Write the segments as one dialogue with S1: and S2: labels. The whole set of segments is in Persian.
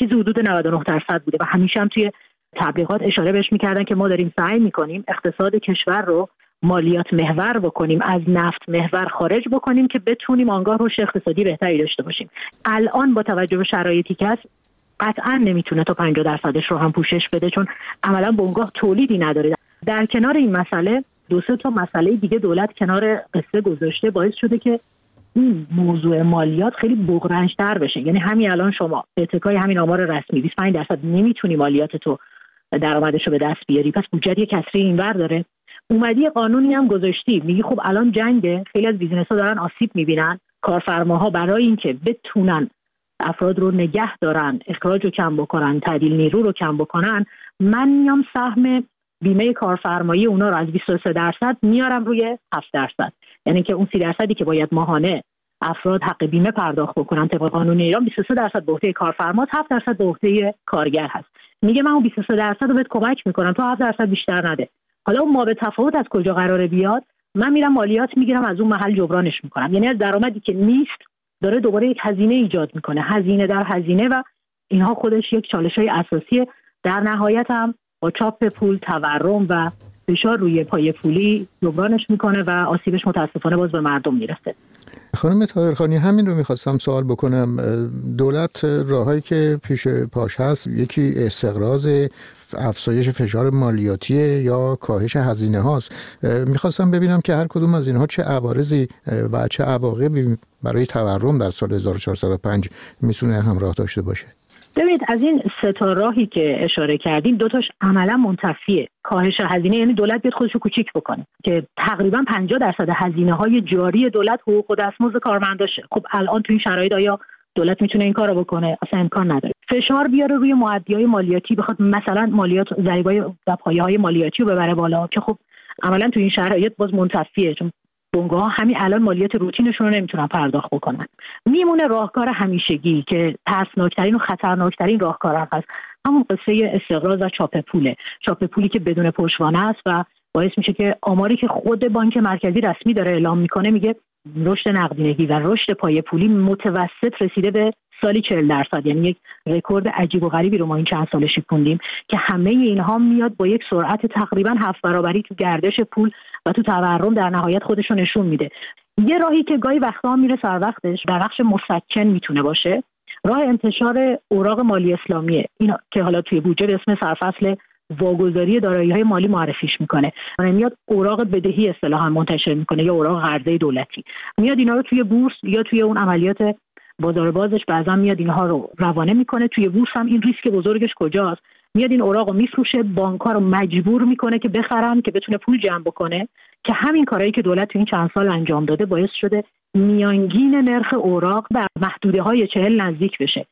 S1: چیزی حدود 99% بوده و همیشه هم توی تبلیغات اشاره بهش میکردن که ما داریم سعی میکنیم اقتصاد کشور رو مالیات محور بکنیم، از نفت محور خارج بکنیم که بتونیم آنگاه رشد اقتصادی بهتری داشته باشیم. الان با توجه به شرایطی که هست قطعا نمیتونه تا 50% رو هم پوشش بده، چون عملا بنگاه تولیدی نداره. در کنار این مسئله 2-3 تا مسئله دیگه دولت کنار قصه گذاشته، باعث شده که این موضوع مالیات خیلی بغرنج‌تر بشه. یعنی همین الان شما اتکای همین آمار رسمی 25% نمیتونی مالیات تو درآمدش رو به دست بیاری، پس بودجه یک کسری اینور داره. اومدی قانونی هم گذاشتی، میگی خب الان جنگه، خیلی از بیزنس‌ها دارن آسیب میبینن، کارفرماها برای اینکه بتونن افراد رو نگه دارن، اخراج رو کم بکنن، تعدیل نیرو رو کم بکنن، من میام سهم بیمه کارفرمایی اونا رو از 23% میارم روی 7%. یعنی که اون 30% که باید ماهانه افراد حق بیمه پرداخت بکنن طبق قانون ایران، 23% به عهده کارفرما، 7% به عهده کارگر هست. میگه من اون 23% رو بهت کمک میکنم تو 7% بیشتر نده. حالا اون ما به تفاوت از کجا قراره بیاد؟ من میرم مالیات میگیرم از اون محل جبرانش میکنم. یعنی از درآمدی که نیست داره دوباره یک هزینه ایجاد میکنه، هزینه در هزینه، و اینها خودش یک چالش‌های اساسیه. در نهایت هم با چاپ پول، تورم و فشار روی پای پولی جبرانش میکنه و آسیبش متاسفانه باز به مردم میرسه.
S2: خانم طاهرخانی، همین رو میخواستم سوال بکنم. دولت راهایی که پیش پاش هست، یکی استقراض، افزایش فشار مالیاتی یا کاهش هزینه هاست. میخواستم ببینم که هر کدوم از اینها چه عوارضی و چه عواقبی برای تورم در سال 1405 میتونه همراه داشته باشه.
S1: ببینید از این 3 تا راهی که اشاره کردیم 2 تاش عملا منتفیه. کاهش هزینه یعنی دولت بیاد خودشو کوچیک بکنه که تقریبا 50% هزینه‌های جاری دولت حقوق و دستمزد کارمنداشه. خب الان تو این شرایط آیا دولت میتونه این کارو بکنه؟ اصلا امکان نداره. فشار بیاره روی مؤدیای مالیاتی، بخواد مثلا مالیات ضریبای و پایه‌های مالیاتی رو ببره بالا که خب عملا تو این شرایط باز منتفیه، چون بنگاه‌ها همین الان مالیات روتینشون رو نمیتونن پرداخت بکنن. میمونه راهکار همیشگی که ترسناکترین و خطرناکترین راهکار هم هست، همون قصه استقراض و چاپ پوله. چاپ پولی که بدون پشتوانه است و باعث میشه که آماری که خود بانک مرکزی رسمی داره اعلام میکنه میگه رشد نقدینگی و رشد پای پولی متوسط رسیده به سالی 40%. یعنی یک رکورد عجیب و غریبی رو ما این چند سال شکوندیم که همه اینها میاد با یک سرعت تقریبا 7 برابری تو گردش پول و تو تورم در نهایت خودش رو نشون میده. یه راهی که گاهی وقتا میره سر وقتش در بخش مسکن میتونه باشه، راه انتشار اوراق مالی اسلامیه، این که حالا توی بودجه به اسم سرفصل واگذاری دارایی‌های مالی معرفیش میکنه. میاد اوراق بدهی اصطلاحاً منتشر میکنه یا اوراق قرضه دولتی، میاد اینا رو توی بورس یا توی اون عملیات بازار بازش بعضا میاد اینها رو روانه میکنه. توی بورس هم این ریسک بزرگش کجاست؟ میاد این اوراق رو میفروشه، بانک‌ها رو مجبور میکنه که بخرن که بتونه پول جمع بکنه، که همین کارهایی که دولت تو این چند سال انجام داده باعث شده میانگین نرخ اوراق به محدوده‌های 40 نزدیک بشه.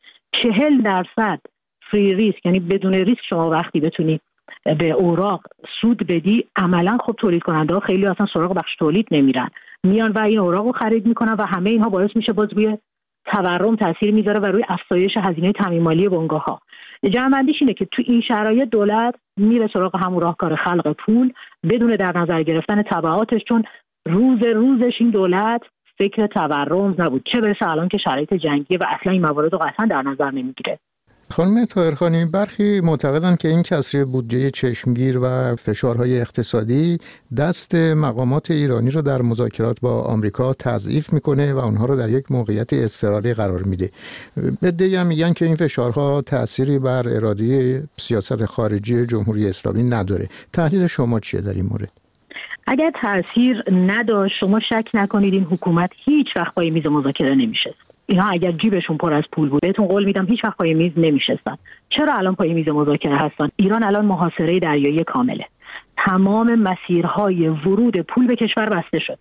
S1: 40% فری ریسک، یعنی بدون ریسک شما وقتی بتونی به اوراق سود بدی، عملا خب تولید کننده ها خیلی اصلا سراغ بخش تولید نمیرن، میان و این اوراق رو خرید میکنن و همه اینها باعث میشه باز روی تورم تاثیر میذاره و روی افزایش هزینه تامین مالی بنگاه ها. جمع‌بندیش اینه که تو این شرایط دولت میره سراغ همون راهکار خلق پول بدون در نظر گرفتن تبعاتش، چون روزش این دولت فکر تورم نبود، چه برسه الان که شرایط جنگی و اصلا این موارد رو قطعا در نظر نمیگیره.
S2: خانم طاهرخانی، برخی معتقدند که این کسری بودجه چشمگیر و فشارهای اقتصادی دست مقامات ایرانی رو در مذاکرات با آمریکا تضعیف میکنه و اونها رو در یک موقعیت اضطراری قرار میده. بدیگه میگن که این فشارها تأثیری بر اراده سیاست خارجی جمهوری اسلامی نداره. تحلیل شما چیه در این مورد؟
S1: اگر تأثیر نداشت، شما شک نکنید این حکومت هیچ وقت پای میز مذاکره نمیشه. اینا اگر جیبشون پر از پول بود، بهتون قول میدم هیچ وقت پای میز نمیشستن. چرا الان پای میز مذاکره هستن؟ ایران الان محاصره دریایی کامله. تمام مسیرهای ورود پول به کشور بسته شده.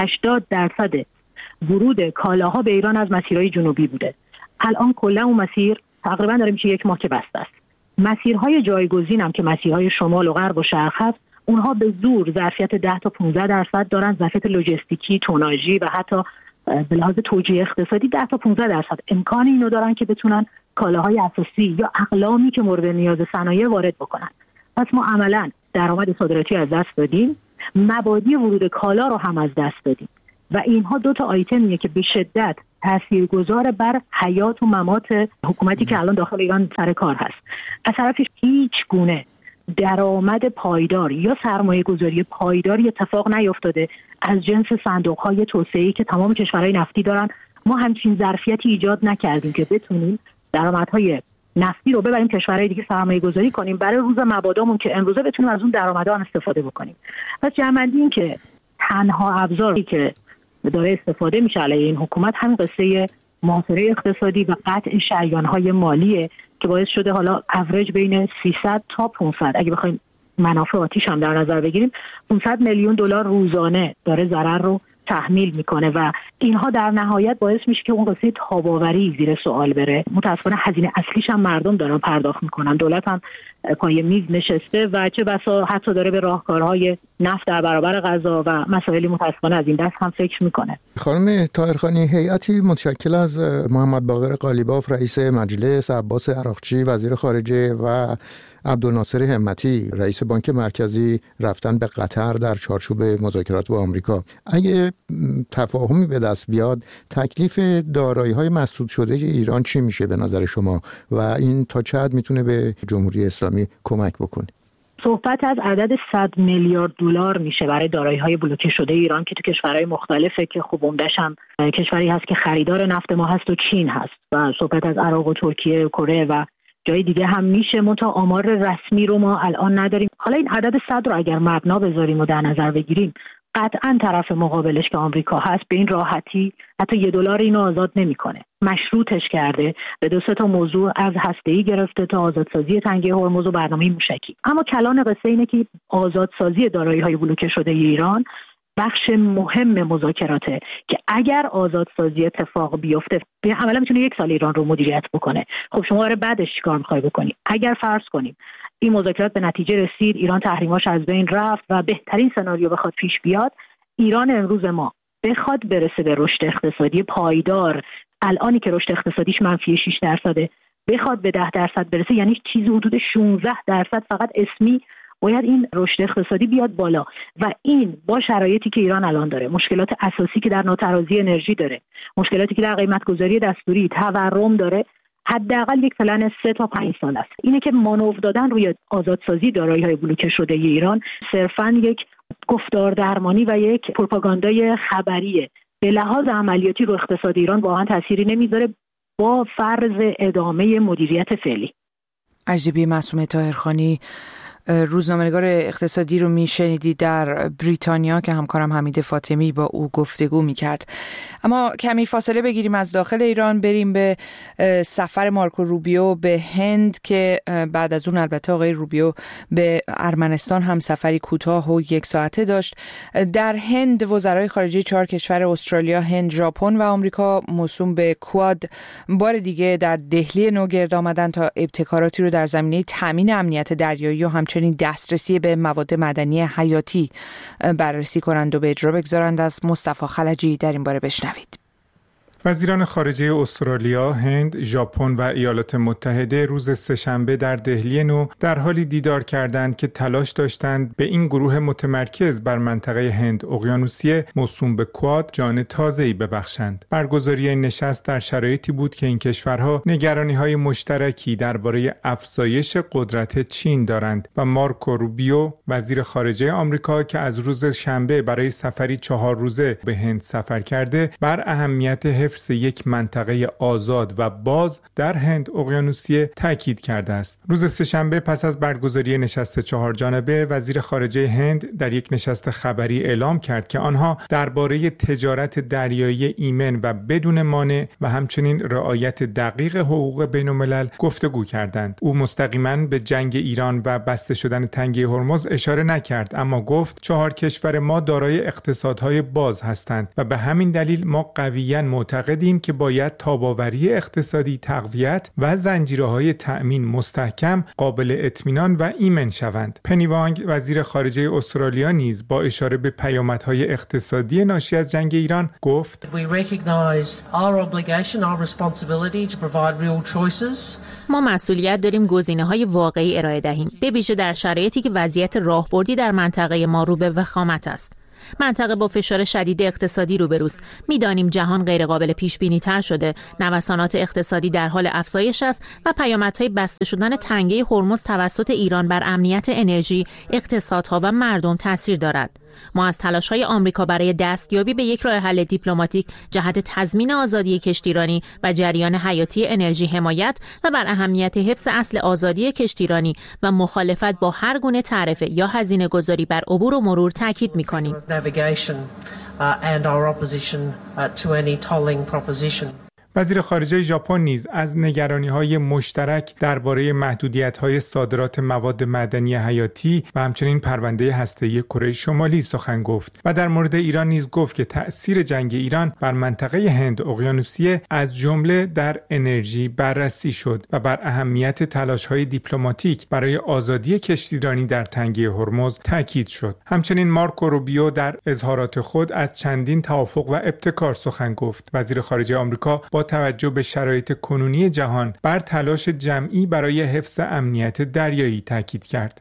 S1: 80% ورود کالاها به ایران از مسیرهای جنوبی بوده. الان کلا اون مسیر تقریبا داره میشه 1 ماه که بسته است. مسیرهای جایگزین هم که مسیرهای شمال و غرب و شرق هست، اونها به زور ظرفیت 10 تا 15% دارن، ظرفیت لوجستیکی، توناژی و حتی به لحاظ توجیه اقتصادی 10 تا 15% امکان اینو دارن که بتونن کالاهای اساسی یا اقلامی که مورد نیاز صنایع وارد بکنن. پس ما عملاً درآمد صادراتی از دست دادیم، مبادی ورود کالا رو هم از دست دادیم و اینها 2 تا آیتمیه که به شدت تاثیرگذار بر حیات و ممات حکومتی که الان داخل ایران سر کار هست. از طرفش هیچ گونه درآمد پایدار یا سرمایه گذاری پایداری اتفاق نیفتاده از جنس صندوق‌های توسعه‌ای که تمام کشورهای نفتی دارن. ما همچین ظرفیتی ایجاد نکردیم که بتونیم درآمدهای نفتی رو ببریم کشورهای دیگه سرمایه گذاری کنیم برای روز مبادامون که امروزه بتونیم از اون درآمدها استفاده بکنیم. پس جمع‌بندی این که تنها ابزاری که داره استفاده میشه علیه این حکومت همین قصه محاصره اقتصادی و قطع شریان‌های مالیه که باعث شده حالا اوریج بین 300 تا 500 اگه بخوایم منافع آتیش هم در نظر بگیریم 500 میلیون دلار روزانه داره ضرر رو تحمیل میکنه و اینها در نهایت باعث میشه که اون قصه تاباوری زیر سوال بره. متاسفانه هزینه اصلیش هم مردم دارن پرداخت میکنن. دولت هم پای میز نشسته و چه بسا حتی داره به راهکارهای نفت در برابر غذا و مسائلی متاسفانه از این دست هم فکر میکنه.
S2: خانم طاهرخانی، هیئتی متشکل از محمد باقر قالیباف رئیس مجلس، عباس عراقچی وزیر خارجه و عبدالناصر همتی رئیس بانک مرکزی رفتن به قطر در چارچوب مذاکرات با آمریکا. اگه تفاهمی به دست بیاد تکلیف دارایی‌های مسدود شده ایران چی میشه به نظر شما و این تا چه حد میتونه به جمهوری اسلامی کمک بکنه؟
S1: صحبت از عدد 100 میلیارد دلار میشه برای دارایی‌های بلوکه شده ایران که تو کشورهای مختلفه که خب عمده‌اش هم کشوری هست که خریدار نفت ما هست و چین هست و صحبت از عراق و ترکیه و کره و جای دیگه هم میشه. منتها آمار رسمی رو ما الان نداریم. حالا این عدد 100 رو اگر مبنا بذاریم و در نظر بگیریم قطعا طرف مقابلش که آمریکا هست به این راحتی حتی $1 اینو آزاد نمیکنه. مشروطش کرده به 2 تا موضوع از هسته‌ای گرفته تا آزادسازی تنگه هرمز و برنامه موشکی. اما کلان قصه اینه که آزادسازی دارایی‌های بلوکه شده ایران بخش مهم مذاکراته که اگر آزادسازی اتفاق بیفته عملا میتونه 1 سال ایران رو مدیریت بکنه. خب شما برای بعدش چیکار می‌خوای بکنی؟ اگر فرض کنیم این مذاکرات به نتیجه رسید، ایران تحریماش از بین رفت و بهترین سناریو بخواد پیش بیاد، ایران امروز ما بخواد برسه به رشد اقتصادی پایدار، الانی که رشد اقتصادیش -6%، بخواد به 10% برسه، یعنی چیزی حدود 16% فقط اسمی باید این رشد اقتصادی بیاد بالا و این با شرایطی که ایران الان داره، مشکلات اساسی که در ناترازی انرژی داره، مشکلاتی که در قیمت گذاری دستوری، تورم داره، حداقل یک پلن 3 تا 5 سال است. اینه که مانور دادن روی آزادسازی دارایی‌های بلوکه شده ایران صرفاً یک گفتار درمانی و یک پروپاگاندای خبریه. به لحاظ عملیاتی رو اقتصاد ایران واقعا تأثیری نمیذاره با فرض ادامه مدیریت فعلی.
S3: عجیبی معصومه طاهرخانی، روزنامه‌نگار اقتصادی رو میشنیدید در بریتانیا که همکارم حمید فاطمی با او گفتگو میکرد. اما کمی فاصله بگیریم از داخل ایران، بریم به سفر مارکو روبیو به هند که بعد از اون البته آقای روبیو به ارمنستان هم سفری کوتاه و 1 ساعته داشت. در هند وزرای خارجه 4 کشور استرالیا، هند، ژاپن و آمریکا موسوم به کواد بار دیگه در دهلی نو گرد آمدن تا ابتکاراتی رو در زمینه تامین امنیت دریایی و همچنین دسترسی به مواد معدنی حیاتی بررسی کنند و به اجرا بگذارند. از مصطفی خلجی در این باره بشنوید.
S4: وزیران خارجه استرالیا، هند، ژاپن و ایالات متحده روز سه‌شنبه در دهلی نو در حالی دیدار کردند که تلاش داشتند به این گروه متمرکز بر منطقه هند اقیانوسیه موسوم به کواد جان تازه‌ای ببخشند. برگزاری این نشست در شرایطی بود که این کشورها نگرانی‌های مشترکی درباره افزایش قدرت چین دارند و مارکو روبیو، وزیر خارجه آمریکا که از روز شنبه برای سفری 4 روزه به هند سفر کرده، بر اهمیت حفظ یک منطقه آزاد و باز در هند اقیانوسیه تاکید کرده است. روز سه‌شنبه پس از برگزاری نشست 4 جانبه، وزیر خارجه هند در یک نشست خبری اعلام کرد که آنها درباره تجارت دریایی ایمن و بدون مانع و همچنین رعایت دقیق حقوق بین‌الملل گفتگو کردند. او مستقیما به جنگ ایران و بسته شدن تنگه هرمز اشاره نکرد، اما گفت 4 کشور ما دارای اقتصادهای باز هستند و به همین دلیل ما قویاً معتقدیم که باید تاباوری اقتصادی تقویت و زنجیره‌های تأمین مستحکم، قابل اطمینان و ایمن شوند. پنی وانگ، وزیر خارجه استرالیا، نیز با اشاره به پیامدهای اقتصادی ناشی از جنگ ایران گفت:
S5: ما مسئولیت داریم گزینه‌های واقعی ارائه دهیم، به ویژه در شرایطی که وضعیت راهبردی در منطقه ما رو به وخامت است. منطقه با فشار شدید اقتصادی روبروست. می‌دانیم جهان غیرقابل پیش‌بینی‌تر شده. نوسانات اقتصادی در حال افزایش است و پیامدهای بسته شدن تنگه هرمز توسط ایران بر امنیت انرژی، اقتصادها و مردم تاثیر دارد. ما از تلاش‌های آمریکا برای دستیابی به یک راه حل دیپلماتیک جهت تضمین آزادی کشتیرانی و جریان حیاتی انرژی حمایت و بر اهمیت حفظ اصل آزادی کشتیرانی و مخالفت با هر گونه تعرفه یا هزینه‌گذاری بر عبور و مرور تاکید می‌کنیم.
S4: وزیر خارجه ژاپن نیز از نگرانی‌های مشترک درباره محدودیت‌های صادرات مواد معدنی حیاتی و همچنین پرونده هسته‌ای کره شمالی سخن گفت و در مورد ایران نیز گفت که تأثیر جنگ ایران بر منطقه هند اقیانوسیه از جمله در انرژی بررسی شد و بر اهمیت تلاش‌های دیپلماتیک برای آزادی کشتیرانی در تنگه هرمز تاکید شد. همچنین مارکو روبیو در اظهارات خود از چندین توافق و ابتکار سخن گفت. وزیر خارجه آمریکا با توجه به شرایط کنونی جهان بر تلاش جمعی برای حفظ امنیت دریایی تاکید کرد.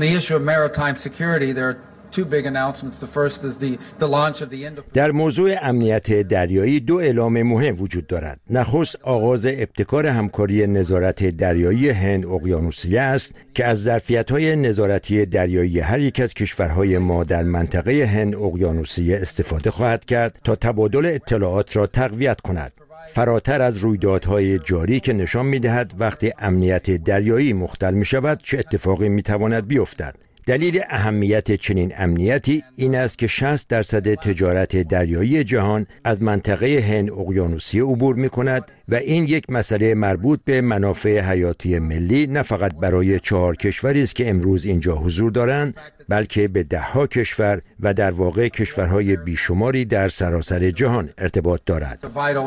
S6: در موضوع امنیت دریایی دو اعلام مهم وجود دارد. نخست آغاز ابتکار همکاری نظارت دریایی هند اقیانوسیه است که از ظرفیت‌های نظارتی دریایی هر یک از کشورهای ما در منطقه هند اقیانوسیه استفاده خواهد کرد تا تبادل اطلاعات را تقویت کند. فراتر از رویدادهای جاری که نشان می‌دهد وقتی امنیت دریایی مختل می‌شود چه اتفاقی می‌تواند بیفتد. دلیل اهمیت چنین امنیتی این است که 60% تجارت دریایی جهان از منطقه هند اقیانوسیه عبور می‌کند و این یک مسئله مربوط به منافع حیاتی ملی نه فقط برای 4 کشوری است که امروز اینجا حضور دارند، بلکه به 10 کشور و در واقع کشورهای بیشماری در سراسر جهان ارتباط دارد.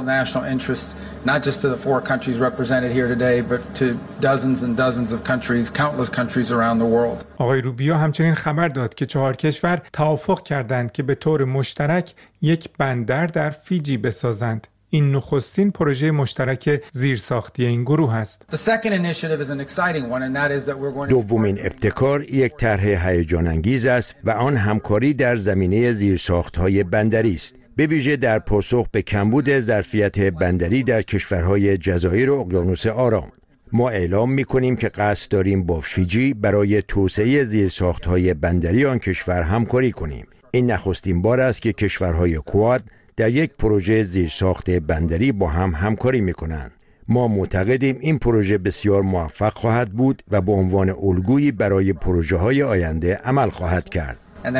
S4: آقای روبیو همچنین خبر داد که 4 کشور توافق کردند که به طور مشترک یک بندر در فیجی بسازند. این نخستین پروژه مشترک زیرساختی این گروه است.
S6: دومین ابتکار یک طرح هیجان انگیز است و آن همکاری در زمینه زیرساخت‌های بندری است. به ویژه در پاسخ به کمبود ظرفیت بندری در کشورهای جزایر اقیانوس آرام. ما اعلام می‌کنیم که قصد داریم با فیجی برای توسعه زیرساخت‌های بندری آن کشور همکاری کنیم. این نخستین بار است که کشورهای کواد در یک پروژه زیرساخت بندری با هم همکاری می‌کنند. ما معتقدیم این پروژه بسیار موفق خواهد بود و به عنوان الگویی برای پروژه‌های آینده عمل خواهد کرد.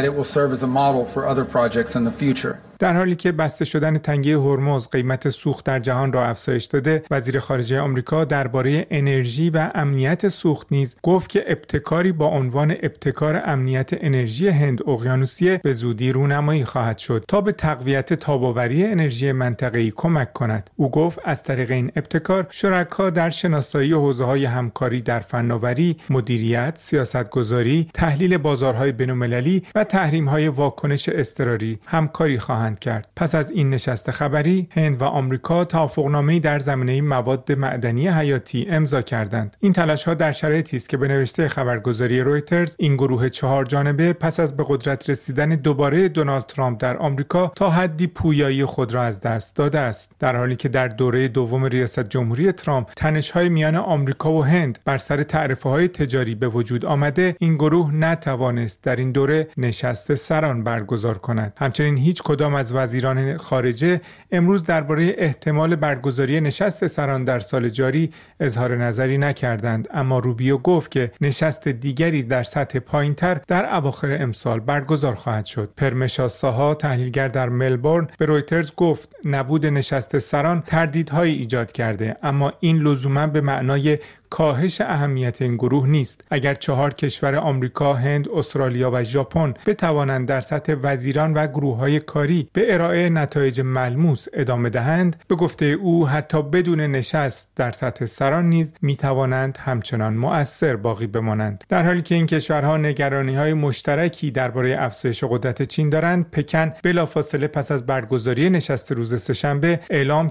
S4: در حالی که بسته شدن تنگه هرمز قیمت سوخت در جهان را افزایش داده، وزیر خارجه آمریکا درباره انرژی و امنیت سوخت نیز گفت که ابتکاری با عنوان ابتکار امنیت انرژی هند اقیانوسیه به زودی رونمایی خواهد شد تا به تقویت تاب‌آوری انرژی منطقه‌ای کمک کند. او گفت از طریق این ابتکار شرکا در شناسایی حوزه‌های همکاری در فناوری، مدیریت، سیاستگذاری، تحلیل بازارهای بین‌المللی و تحریم‌های واکنش اضطراری همکاری خواهند کرد. پس از این نشست خبری، هند و آمریکا توافقنامه‌ای در زمینه مواد معدنی حیاتی امضا کردند. این تلاش‌ها در شرایطی است که به نوشته خبرگزاری رویترز این گروه 4 جانبه پس از به قدرت رسیدن دوباره دونالد ترامپ در آمریکا تا حدی پویایی خود را از دست داده است. در حالی که در دوره دوم ریاست جمهوری ترامپ تنش‌های میان آمریکا و هند بر سر تعرفه‌های تجاری به وجود آمده، این گروه نتوانست در این دوره نشست سران برگزار کند. همچنین هیچ کدام از وزیران خارجه امروز درباره احتمال برگزاری نشست سران در سال جاری اظهار نظری نکردند، اما روبیو گفت که نشست دیگری در سطح پایین‌تر در اواخر امسال برگزار خواهد شد. پرمشا ساها، تحلیلگر در ملبورن، به رویترز گفت نبود نشست سران تردیدهایی ایجاد کرده، اما این لزوما به معنای کاهش اهمیت این گروه نیست. اگر 4 کشور آمریکا، هند، استرالیا و ژاپن بتوانند در سطح وزیران و گروه‌های کاری به ارائه نتایج ملموس ادامه دهند، به گفته او حتی بدون نشست در سطح سران نیز میتوانند همچنان مؤثر باقی بمانند. در حالی که این کشورها نگرانی‌های مشترکی درباره افزایش قدرت چین دارند، پکن بلافاصله پس از برگزاری نشست روز سه‌شنبه اعلام کرد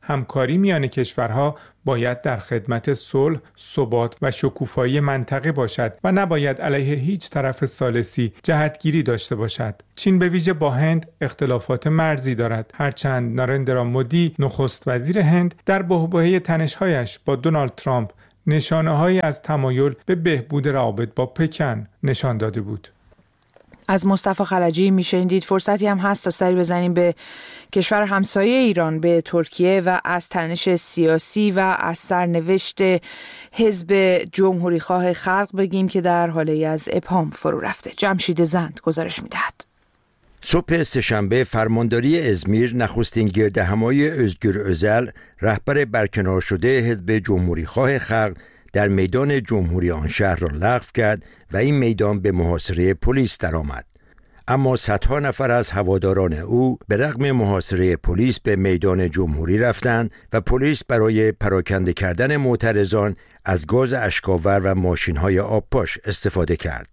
S4: همکاری میان کشورها باید در خدمت صلح، ثبات و شکوفایی منطقه باشد و نباید علیه هیچ طرف ثالثی جهتگیری داشته باشد. چین به ویژه با هند اختلافات مرزی دارد، هرچند نارندرا مودی نخست وزیر هند در بحبوحه تنش‌هایش با دونالد ترامپ نشانه‌هایی از تمایل به بهبود روابط با پکن نشان داده بود.
S3: از مصطفی خلجی میشنیدید. فرصتی هم هست تا سری بزنیم به کشور همسایه ایران، به ترکیه، و از تنش سیاسی و از سرنوشت حزب جمهوری خواه خلق بگیم که در حالی از ابهام فرو رفته. جمشید زند گزارش میدهد.
S6: صبح سه‌شنبه فرمانداری ازمیر نخستین گردهمایی özgür özel رهبر برکنار شده حزب جمهوری خواه خلق در میدان جمهوری آن شهر را لغو کرد و این میدان به محاصره پلیس درآمد. اما صدها نفر از هواداران او به رغم محاصره پلیس به میدان جمهوری رفتند و پلیس برای پراکنده کردن معترضان از گاز اشک‌آور و ماشین‌های آبپاش استفاده کرد.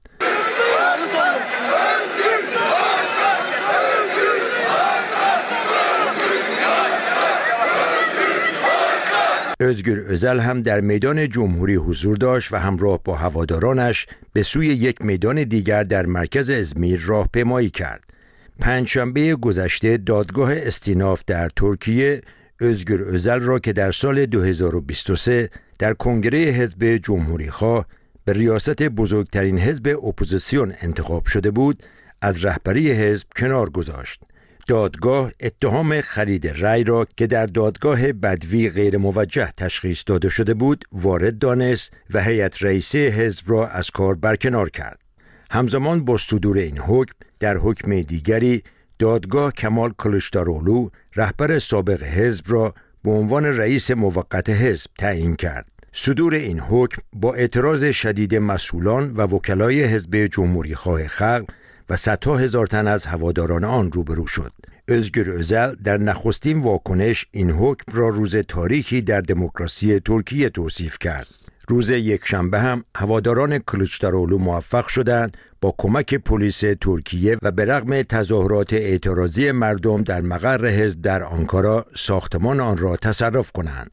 S6: özgür özel هم در میدان جمهوری حضور داشت و همراه با هوادارانش به سوی یک میدان دیگر در مرکز ازمیر راهپیمایی کرد. پنجشنبه گذشته دادگاه استیناف در ترکیه özgür özel را که در سال 2023 در کنگره حزب جمهوری خواه به ریاست بزرگترین حزب اپوزیسیون انتخاب شده بود از رهبری حزب کنار گذاشت. دادگاه اتهام خرید رأی را که در دادگاه بدوی غیر موجه تشخیص داده شده بود وارد دانست و هیئت رئیسه حزب را از کار برکنار کرد. همزمان با صدور این حکم در حکم دیگری دادگاه کمال کلیچداروغلو رهبر سابق حزب را به عنوان رئیس موقت حزب تعیین کرد. صدور این حکم با اعتراض شدید مسئولان و وکلای حزب جمهوری خواه خلق و صدها هزار تن از هواداران آن روبرو شد. özgür özel در نخستین واکنش این حکم را روز تاریخی در دموکراسی ترکیه توصیف کرد. روز یکشنبه هم هواداران کلیچداروغلو موفق شدند با کمک پلیس ترکیه و به رغم تظاهرات اعتراضی مردم در مقر حزب در آنکارا ساختمان آن را تصرف کنند.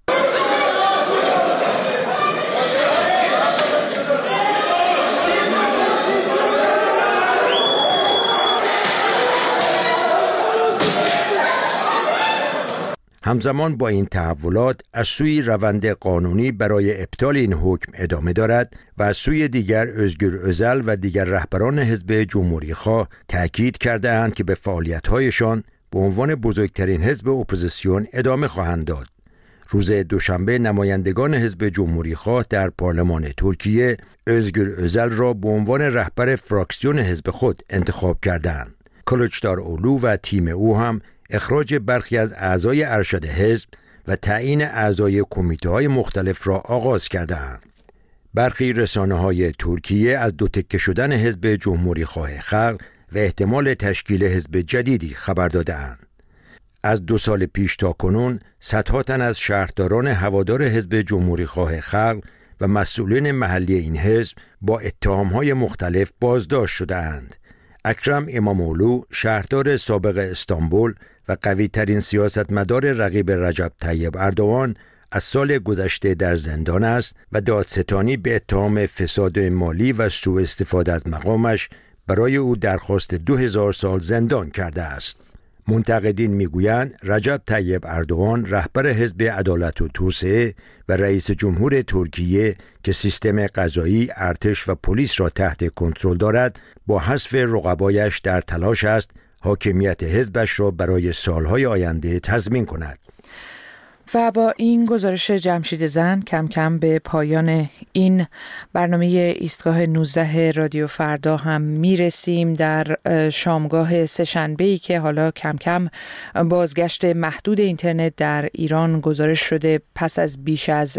S6: همزمان با این تحولات از سوی روند قانونی برای ابطال این حکم ادامه دارد و از سوی دیگر özgür özel و دیگر رهبران حزب جمهوری خواه تأکید کرده‌اند که به فعالیت‌هایشان به عنوان بزرگترین حزب اپوزیسیون ادامه خواهند داد. روز دوشنبه نمایندگان حزب جمهوری خواه در پارلمان ترکیه özgür özel را به عنوان رهبر فراکسیون حزب خود انتخاب کردند. کلیچداروغلو و تیم او هم اخراج برخی از اعضای ارشد حزب و تعیین اعضای کمیته‌های مختلف را آغاز کردند. برخی رسانه‌های ترکیه از دو تکه شدن حزب جمهوری خواه خلق و احتمال تشکیل حزب جدیدی خبر داده‌اند. از 2 سال پیش تا کنون صدها تن از شهرداران هوادار حزب جمهوری خواه خلق و مسئولین محلی این حزب با اتهام‌های مختلف بازداشت شده‌اند. اکرم اماموغلو شهردار سابق استانبول و قوی ترین سیاستمدار رقیب رجب طیب اردوغان از سال گذشته در زندان است و دادستانی به اتهام فساد مالی و سوء استفاده از مقامش برای او درخواست 2000 سال زندان کرده است. منتقدین میگویند رجب طیب اردوغان رهبر حزب عدالت و توسعه و رئیس جمهور ترکیه که سیستم قضایی، ارتش و پلیس را تحت کنترل دارد با حذف رقبایش در تلاش است حاکمیت حزبش را برای سالهای آینده تضمین کند.
S3: و با این گزارش جمشید زند کم کم به پایان این برنامه ایستگاه 19 رادیو فردا هم میرسیم در شامگاه سه‌شنبه‌ای که حالا کم کم بازگشت محدود اینترنت در ایران گزارش شده پس از بیش از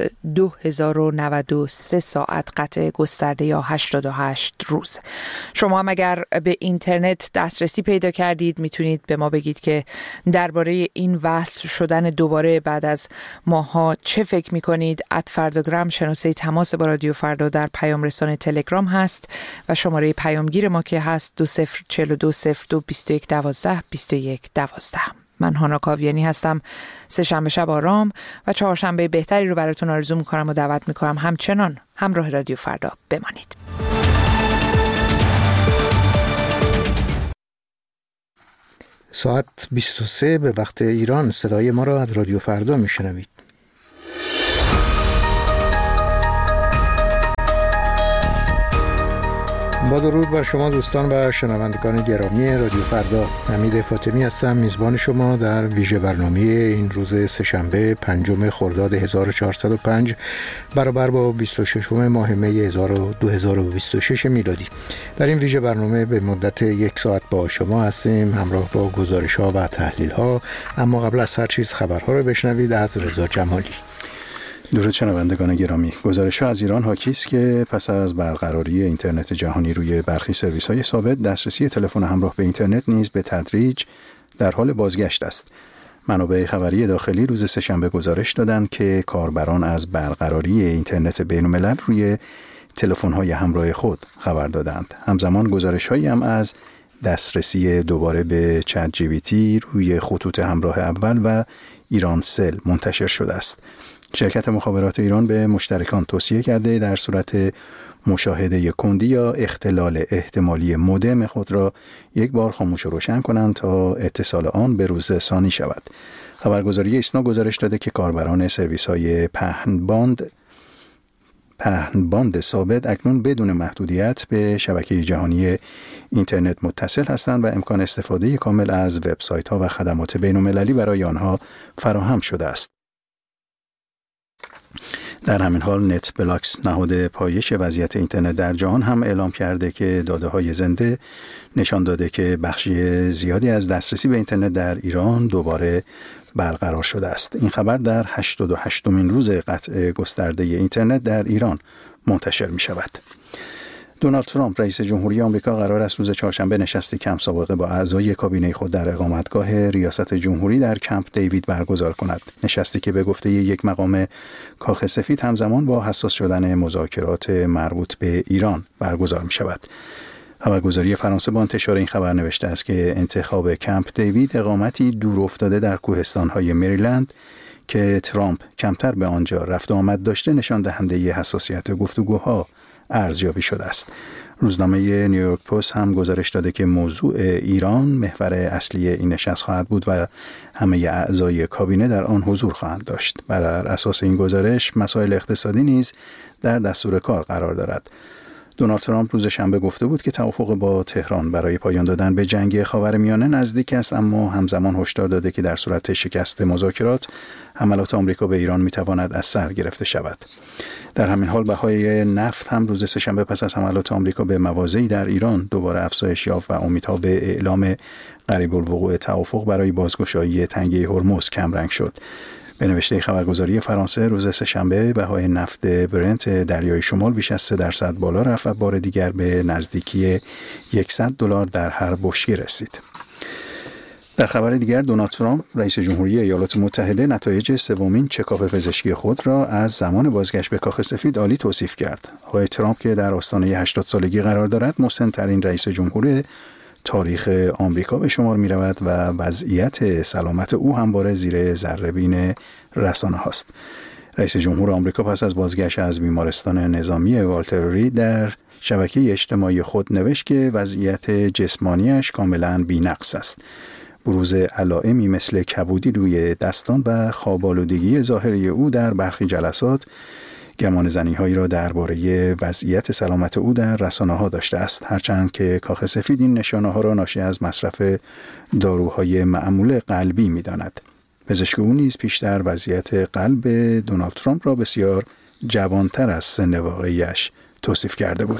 S3: 2093 ساعت قطع گسترده یا 88 روز. شما هم اگر به اینترنت دسترسی پیدا کردید میتونید به ما بگید که درباره این وصل شدن دوباره بعد از ماها چه فکر میکنید؟ @فرداگرام شناسه تماس با رادیو فردا در پیام رسان تلگرام هست و شماره پیامگیر ما که هست 2042022112 2112. من هانا کاویانی هستم. سه‌شنبه شب آرام و چهارشنبه بهتری رو براتون آرزو میکنم و دعوت میکنم همچنان همراه رادیو فردا بمانید.
S2: ساعت 23 به وقت ایران. صدای ما را از رادیو فردا میشنوید. با درود بر شما دوستان و شنوندگان گرامی رادیو فردا، حمید فاطمی هستم، میزبان شما در ویژه برنامه این روز سه‌شنبه 5 خرداد 1405 برابر با 26 ماه می 2026 میلادی. در این ویژه برنامه به مدت 1 ساعت با شما هستیم، همراه با گزارش‌ها و تحلیل‌ها. اما قبل از هر چیز خبرها رو بشنوید از رضا جمالی.
S7: درود شنوندگان گرامی. گزارش‌ها از ایران حاکی است که پس از برقراری اینترنت جهانی روی برخی سرویس‌های ثابت، دسترسی تلفن همراه به اینترنت نیز به تدریج در حال بازگشت است. منابع خبری داخلی روز سه‌شنبه گزارش دادند که کاربران از برقراری اینترنت بین‌الملل روی تلفن‌های همراه خود خبر دادند. همزمان گزارش‌هایی هم از دسترسی دوباره به چت جی پی تی روی خطوط همراه اول و ایرانسل منتشر شده است. شرکت مخابرات ایران به مشترکان توصیه کرده در صورت مشاهده کندی یا اختلال احتمالی مودم خود را یک بار خاموش و روشن کنند تا اتصال آن به روز ثانی شود. خبرگزاری ایسنا گزارش داده که کاربران سرویس‌های پهنباند ثابت اکنون بدون محدودیت به شبکه جهانی اینترنت متصل هستند و امکان استفاده کامل از وبسایت‌ها و خدمات بین‌المللی برای آنها فراهم شده است. در همین حال نت بلاکس، نهاد پایش وضعیت اینترنت در جهان، هم اعلام کرده که داده‌های زنده نشان داده که بخش زیادی از دسترسی به اینترنت در ایران دوباره برقرار شده است. این خبر در 88مین روز قطع گسترده اینترنت در ایران منتشر می شود. دونالد ترامپ رئیس جمهوری آمریکا قرار است روز چهارشنبه نشستی کم سابقه با اعضای کابینه خود در اقامتگاه ریاست جمهوری در کمپ دیوید برگزار کند. نشستی که به گفته یک مقام کاخ سفید همزمان با حساس شدن مذاکرات مربوط به ایران برگزار می شود. خبرگزاری فرانسه با انتشار این خبر نوشته است که انتخاب کمپ دیوید اقامتی دور افتاده در کوهستان‌های مریلند که ترامپ کمتر به آنجا رفت و آمد داشته نشان دهنده حساسیت گفتگوها ارزیابی شده است. روزنامه نیویورک پست هم گزارش داده که موضوع ایران محور اصلی این نشست خواهد بود و همه اعضای کابینه در آن حضور خواهند داشت. بر اساس این گزارش مسائل اقتصادی نیز در دستور کار قرار دارد. دونالد ترامپ روز شنبه گفته بود که توافق با تهران برای پایان دادن به جنگ خاورمیانه نزدیک است، اما همزمان هشدار داده که در صورت شکست مذاکرات حملات آمریکا به ایران میتواند از سر گرفته شود. در همین حال بهای نفت هم روز سه‌شنبه پس از حملات آمریکا به مواضعی در ایران دوباره افزایش یافت و امیدها به اعلام قریب الوقوع توافق برای بازگشایی تنگه هرمز کمرنگ شد. به نوشته خبرگزاری فرانسه روز سه‌شنبه بهای نفت برنت دریای شمال بیش از 3% بالا رفت و بار دیگر به نزدیکی $100 در هر بشکه رسید. در خبر دیگر، دونالد ترامپ رئیس جمهوری ایالات متحده نتایج سومین چکاپ پزشکی خود را از زمان بازگشت به کاخ سفید عالی توصیف کرد. آقای ترامپ که در آستانه 80 سالگی قرار دارد، مسن‌ترین رئیس جمهور تاریخ آمریکا به شمار می رود و وضعیت سلامت او همواره زیر ذره‌بین رسانه هاست. رئیس جمهور آمریکا پس از بازگشت از بیمارستان نظامی والتر رید در شبکه اجتماعی خود نوشت که وضعیت جسمانیش کاملا بی‌نقص است. بروز علائمی مثل کبودی روی دستان و خواب‌آلودگی ظاهری او در برخی جلسات گمانه‌زنی‌هایی را درباره وضعیت سلامت او در رسانه‌ها داشته است، هرچند که کاخ سفید این نشانه‌ها را ناشی از مصرف داروهای معمول قلبی می‌داند. پزشک او نیز پیشتر وضعیت قلب دونالد ترامپ را بسیار جوانتر از سن واقعیش توصیف کرده بود.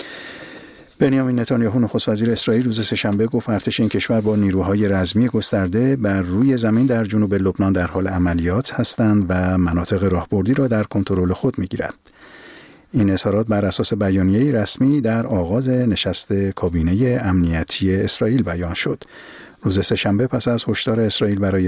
S7: بنیامین نتانیاهو نخست وزیر اسرائیل روز سه‌شنبه گفت ارتش این کشور با نیروهای رزمی گسترده بر روی زمین در جنوب لبنان در حال عملیات هستند و مناطق راهبردی را در کنترل خود می‌گیرد. این اظهارات بر اساس بیانیه‌ای رسمی در آغاز نشست کابینه امنیتی اسرائیل بیان شد. روز سه‌شنبه پس از هشدار اسرائیل برای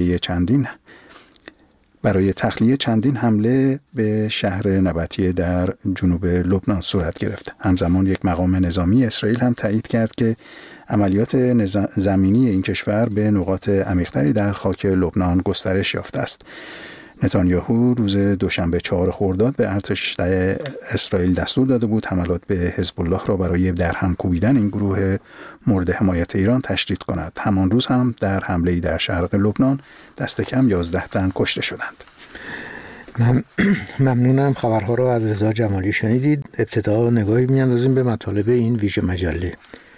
S7: تخلیه چندین حمله به شهر نبطیه در جنوب لبنان صورت گرفت. همزمان یک مقام نظامی اسرائیل هم تایید کرد که عملیات زمینی این کشور به نقاط عمیق‌تری در خاک لبنان گسترش یافته است. نتانیاهو روز دوشنبه 4 خرداد به ارتش اسرائیل دستور داده بود حملات به حزب الله را برای درهم کوبیدن این گروه مورد حمایت ایران تشدید کند. همان روز هم در حمله‌ای در شرق لبنان دست کم 11 تن کشته شدند.
S2: ممنونم. خبرها را از رضا جمالی شنیدید. ابتدا نگاهی می‌اندازیم به مطالب این ویژه مجله.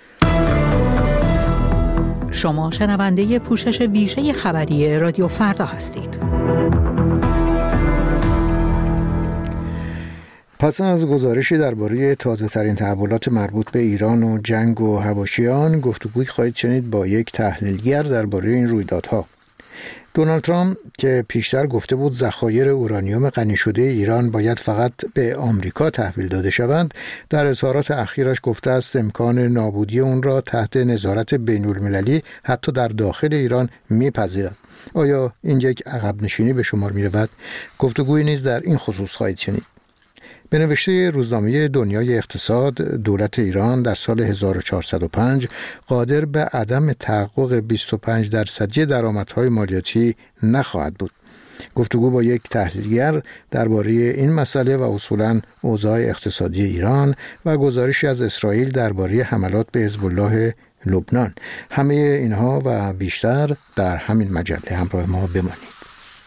S8: شما شنونده پوشش ویژه خبری رادیو فردا هستید.
S2: پس از گزارشی درباره تازه‌ترین تحولات مربوط به ایران و جنگ و حواشیان، گفتگویی خواهید شنید با یک تحلیلگر درباره این رویدادها. دونالد ترامپ که پیشتر گفته بود ذخایر اورانیوم غنی شده ایران باید فقط به آمریکا تحویل داده شوند، در اظهارات اخیرش گفته است امکان نابودی اون را تحت نظارت بین‌المللی حتی در داخل ایران میپذیرد. آیا این یک عقب نشینی به شمار می‌رود؟ گفتگویی نیز در این خصوص خواهید شنید. به نوشته روزنامه دنیای اقتصاد، دولت ایران در سال 1405 قادر به عدم تحقق 25% درآمدهای مالیاتی نخواهد بود. گفتگو با یک تحلیلگر درباره این مسئله و اصولاً اوضاع اقتصادی ایران و گزارشی از اسرائیل درباره حملات به حزب الله لبنان. همه اینها و بیشتر در همین مجله. همراه ما بمانید.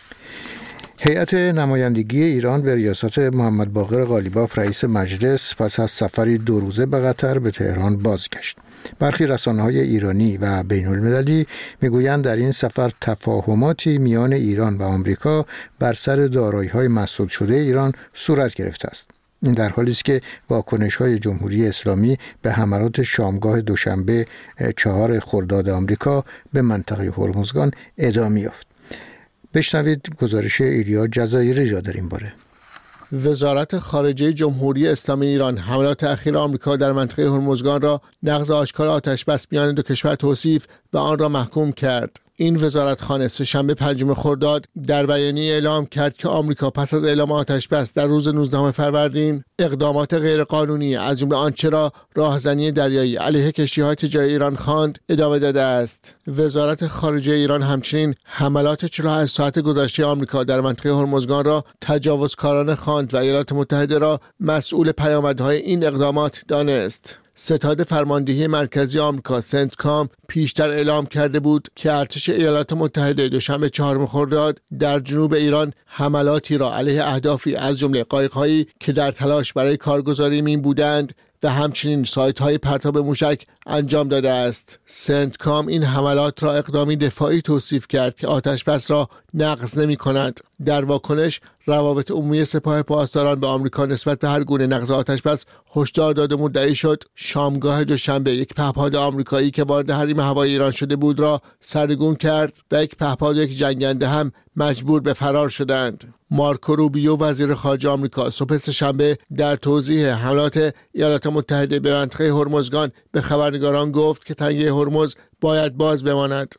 S2: هیئت نمایندگی ایران به ریاست محمد باقر قالیباف رئیس مجلس پس از سفری 2 روزه به قطر به تهران بازگشت. برخی رسانه‌های ایرانی و بین‌المللی میگویند در این سفر تفاهماتی میان ایران و آمریکا بر سر دارایی‌های مسدود شده ایران صورت گرفته است. این در حالی است که واکنش‌های جمهوری اسلامی به حملات شامگاه دوشنبه 4 خرداد آمریکا به منطقه هرمزگان ادامه یافت. بشنوید گزارش ایلیا جزایری را در این باره.
S9: وزارت خارجه جمهوری اسلامی ایران حملات اخیر آمریکا در منطقه هرمزگان را نقض آشکار آتش‌بس میان دو کشور توصیف و آن را محکوم کرد. این وزارتخانه سه‌شنبه 5 خرداد در بیانیه اعلام کرد که آمریکا پس از اعلام آتش‌بس در روز 19 فروردین اقدامات غیرقانونی از جمله آنچه را راهزنی دریایی علیه کشتی‌های تجاری ایران خواند ادامه داده است. وزارت خارجه ایران همچنین حملات 48 ساعت گذشته آمریکا در منطقه هرمزگان را تجاوزکارانه خواند و ایالات متحده را مسئول پیامدهای این اقدامات دانست. ستاد فرماندهی مرکزی آمریکا سنتکام پیشتر اعلام کرده بود که ارتش ایالات متحده دوشنبه 4 خرداد در جنوب ایران حملاتی را علیه اهدافی از جمله قایق‌هایی که در تلاش برای کارگزاری مین بودند و همچنین سایت‌های پرتاب موشک انجام داده است. سنتکام این حملات را اقدامی دفاعی توصیف کرد که آتش‌بس را نقض نمی‌کند. در واکنش روابط عمومی سپاه پاسداران به آمریکا نسبت به هر گونه نقض آتش‌بس هشدار داده و مدعی شد شامگاه دوشنبه یک پهپاد آمریکایی که وارد حریم هوایی ایران شده بود را سرنگون کرد و یک پهپاد و یک جنگنده هم مجبور به فرار شدند. مارکو روبیو وزیر خارجه آمریکا صبح سه‌شنبه در توضیح حملات ایالات متحده به منطقه هرمزگان به خبرنگاران گفت که تنگه هرمز باید باز بماند.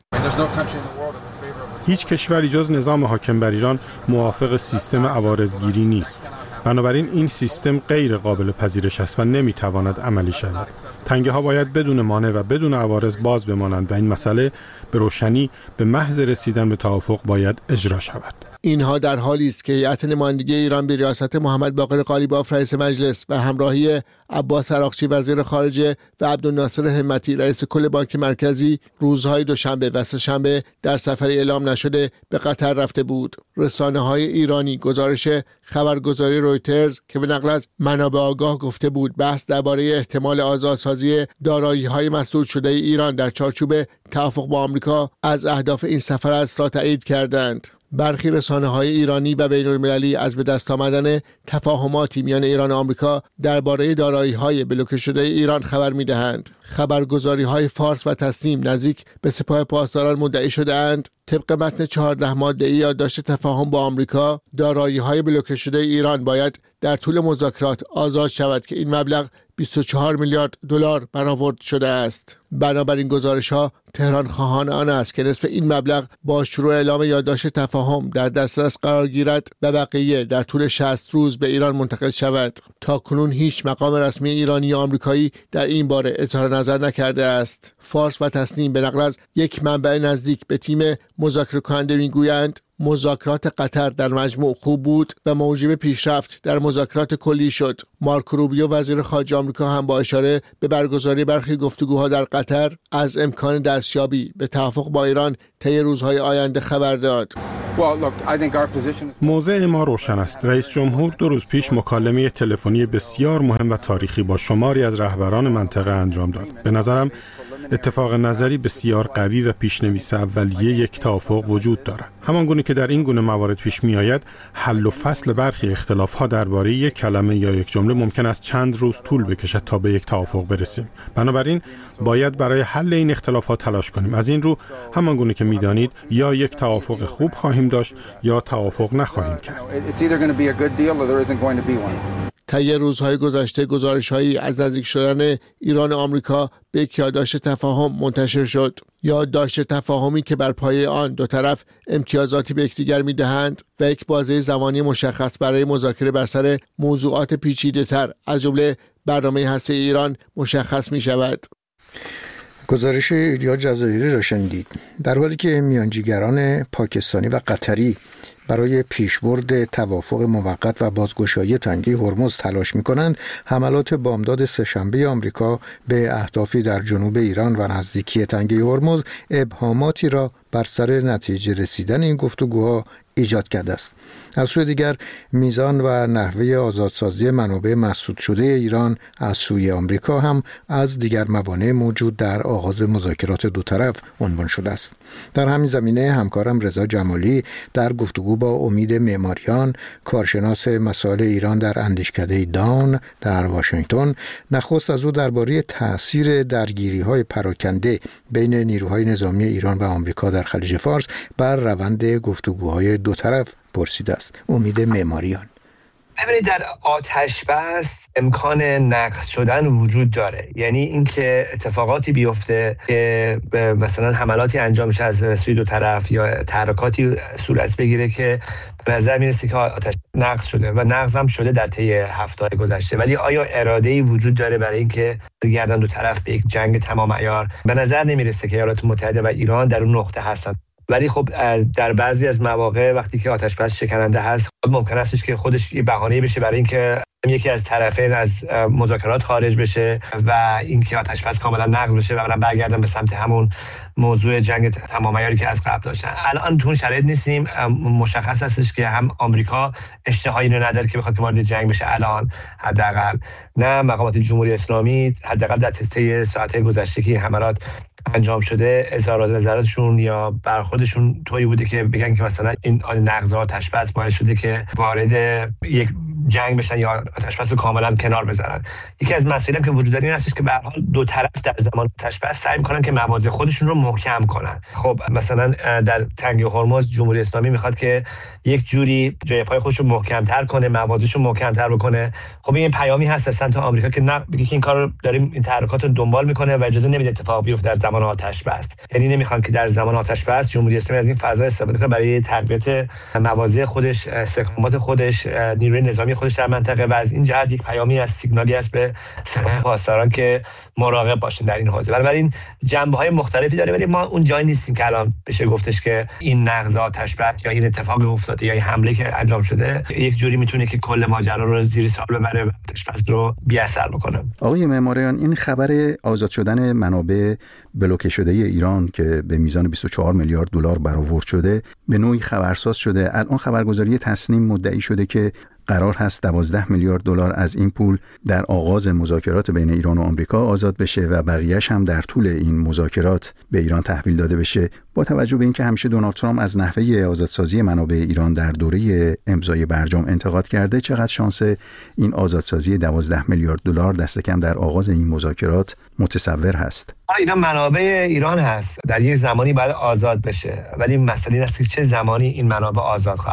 S10: هیچ کشوری جز نظام حاکم بر ایران موافق سیستم عوارضگیری نیست. بنابراین این سیستم غیر قابل پذیرش است و نمیتواند عملی شود. تنگه ها باید بدون مانع و بدون عوارض باز بمانند و این مسئله به روشنی به محض رسیدن به توافق باید اجرا شود.
S9: اینها در حالی است که هیئت نمایندگی ایران به ریاست محمد باقر قالیباف رئیس مجلس و همراهی عباس عراقچی وزیر خارجه و عبدالناصر همتی رئیس کل بانک مرکزی روزهای دوشنبه و سه‌شنبه در سفری اعلام نشده به قطر رفته بود. رسانه‌های ایرانی گزارش خبرگزاری رویترز که به نقل از منابع آگاه گفته بود بحث درباره احتمال آزادسازی دارایی‌های مسدود شده ایران در چارچوب توافق با آمریکا از اهداف این سفر است را تایید کردند. برخی رسانه‌های ایرانی و بین‌المللی از به دست آمدن تفاهماتی میان ایران و آمریکا درباره دارایی‌های بلوکه شده ایران خبر می‌دهند. خبرگزاری‌های فارس و تسنیم نزدیک به سپاه پاسداران مدعی شده‌اند طبق متن 14 ماده‌ای یادداشت تفاهم با آمریکا دارایی‌های بلوکه شده ایران باید در طول مذاکرات آزاد شود که این مبلغ 24 میلیارد دلار برآورد شده است. بنابراین گزارش‌ها تهران خواهان آن است که نصف این مبلغ با شروع اعلام یادداشت تفاهم در دسترس قرار گیرد و بقیه در طول 60 روز به ایران منتقل شود. تاکنون هیچ مقام رسمی ایرانی یا آمریکایی در این باره اظهار نظر نکرده است. فارس و تسنیم به نقل از یک منبع نزدیک به تیم مذاکره کننده میگویند مذاکرات قطر در مجموع خوب بود و موجب پیشرفت در مذاکرات کلی شد. مارکو روبیو وزیر خارجه آمریکا هم با اشاره به برگزاری برخی گفتگوها در قطر از امکان دستیابی به توافق با ایران طی روزهای آینده خبر داد.
S10: موضع ما روشن است. رئیس جمهور 2 روز پیش مکالمه تلفنی بسیار مهم و تاریخی با شماری از رهبران منطقه انجام داد. به نظرم اتفاق نظری بسیار قوی و پیشنویس اولیه یک توافق وجود دارد. همانگونه که در این گونه موارد پیش می آید، حل و فصل برخی اختلاف‌ها درباره یک کلمه یا یک جمله ممکن است چند روز طول بکشد تا به یک توافق برسیم. بنابراین باید برای حل این اختلافات تلاش کنیم. از این رو همانگونه که می‌دانید یا یک توافق خوب خواهیم داشت یا توافق نخواهیم کرد.
S9: طی روزهای گذشته گزارش‌هایی از نزدیک شدن ایران و آمریکا به یک یادداشت تفاهم منتشر شد. یادداشت تفاهمی که بر پایه آن دو طرف امتیازاتی به یکدیگر می‌دهند و یک بازه زمانی مشخص برای مذاکره بر سر موضوعات پیچیده‌تر از جمله برنامه هسته ایران مشخص می‌شود.
S2: گزارش ایلیا جزایری را شنیدید. در حالی که میانجیگران پاکستانی و قطری برای پیشبرد توافق موقت و بازگشایی تنگه هرمز تلاش می‌کنند، حملات بامداد سه‌شنبه آمریکا به اهدافی در جنوب ایران و نزدیکی تنگه هرمز ابهاماتی را بر سر نتیجه رسیدن این گفتگوها ایجاد کرده است. از سوی دیگر میزان و نحوه آزادسازی منابع مسدود شده ایران از سوی آمریکا هم از دیگر موانع موجود در آغاز مذاکرات دو طرف عنوان شده است. در همین زمینه همکارم رضا جمالی در گفتگو با امید معماریان، کارشناس مسائل ایران در اندیشکده داون در واشنگتن، نخست از او درباره تأثیر درگیری‌های پراکنده بین نیروهای نظامی ایران و آمریکا در خلیج فارس بر روند گفتگوهای دو طرف پرسیده است. امید معماریان:
S11: ببینید، در آتش بس امکان نقض شدن وجود داره. یعنی اینکه اتفاقاتی بیفته که مثلا حملاتی انجام شه از سوی دو طرف یا تحرکاتی صورت بگیره که به نظر میرسه که آتش نقض شده و نقض هم شده در طی هفته‌های گذشته. ولی آیا اراده‌ای وجود داره برای اینکه گردن دو طرف به یک جنگ تمام عیار؟ به نظر نمیرسه که ایالات متحده و ایران در اون نقطه هستن. ولی خب در بعضی از مواقع وقتی که آتش بس شکننده هست، ممکن استش که خودش یه بهانه‌ای بشه برای اینکه یکی از طرفین از مذاکرات خارج بشه و اینکه آتش بس کاملا نقض بشه و برگردن به سمت همون موضوع جنگ تمام عیاری که از قبل داشتن. الان تو اون شرایط نیستیم. مشخص هستش که هم آمریکا اشتهایی نداره که بخواد وارد جنگ بشه الان، حداقل نه مقامات جمهوری اسلامی، حداقل در طی ساعت‌های گذشته که حملات انجام شده اظهارات نظراتشون یا برخوردشون طوری بوده که بگن که مثلا این نقض آتش بس باعث شده که وارد یک جنگ بشن یا آتش بس رو کاملا کنار بذارن. یکی از مسائلی که وجود داره این هستش که به هر حال دو طرف در زمان آتش بس سعی می‌کنن که مواضع خودشون رو محکم کنن. خب مثلا در تنگه هرمز جمهوری اسلامی میخواد که یک جوری جای پای خودش رو محکم‌تر کنه، مواضعش رو محکم‌تر بکنه. خب این پیامی هست از سمت آمریکا که نه، بگه که این کارو داریم، این تحرکات رو دنبال میکنه و اجازه نمیده اتفاق بیفته در زمان آتش بس. یعنی نمیخوان که در زمان آتش بس جمهوری اسلامی از این فضا استفاده کنه برای تقویت مواضع خودش، استحکامات خودش، نیروی نظامی خودش در منطقه و از این جهت یک پیامی از سیگنالی است به سپاه پاسداران که مراقب باشن در این حوزه. بنابراین جنبه‌های مختلفی داره، ولی ما اون جایی نیستیم که الان بشه گفتش که این نقض آتش بس یا این اتفاق افتاده یا این حمله که انجام شده یک جوری میتونه که کل ماجرا رو زیر سوال ببره و آتش بس رو بی‌اثر بکنه.
S7: آقای معماریان، این خبر آزاد شدن منابع بلوکه شده ایران که به میزان 24 میلیارد دلار برآورد شده به نوعی خبرساز شده. الان خبرگزاری تسنیم مدعی شده که قرار هست 12 میلیارد دلار از این پول در آغاز مذاکرات بین ایران و آمریکا آزاد بشه و بقیه‌اش هم در طول این مذاکرات به ایران تحویل داده بشه. با توجه به اینکه همیشه دونالد ترامپ از نحوه آزادسازی منابع ایران در دوره امضای برجام انتقاد کرده، چقدر شانس این آزادسازی 12 میلیارد دلار دست کم در آغاز این مذاکرات متصور هست؟
S11: اینا منابع ایران هست، در یک زمانی باید آزاد بشه، ولی مسئله این است که چه زمانی این منابع آزاد خواهد شد.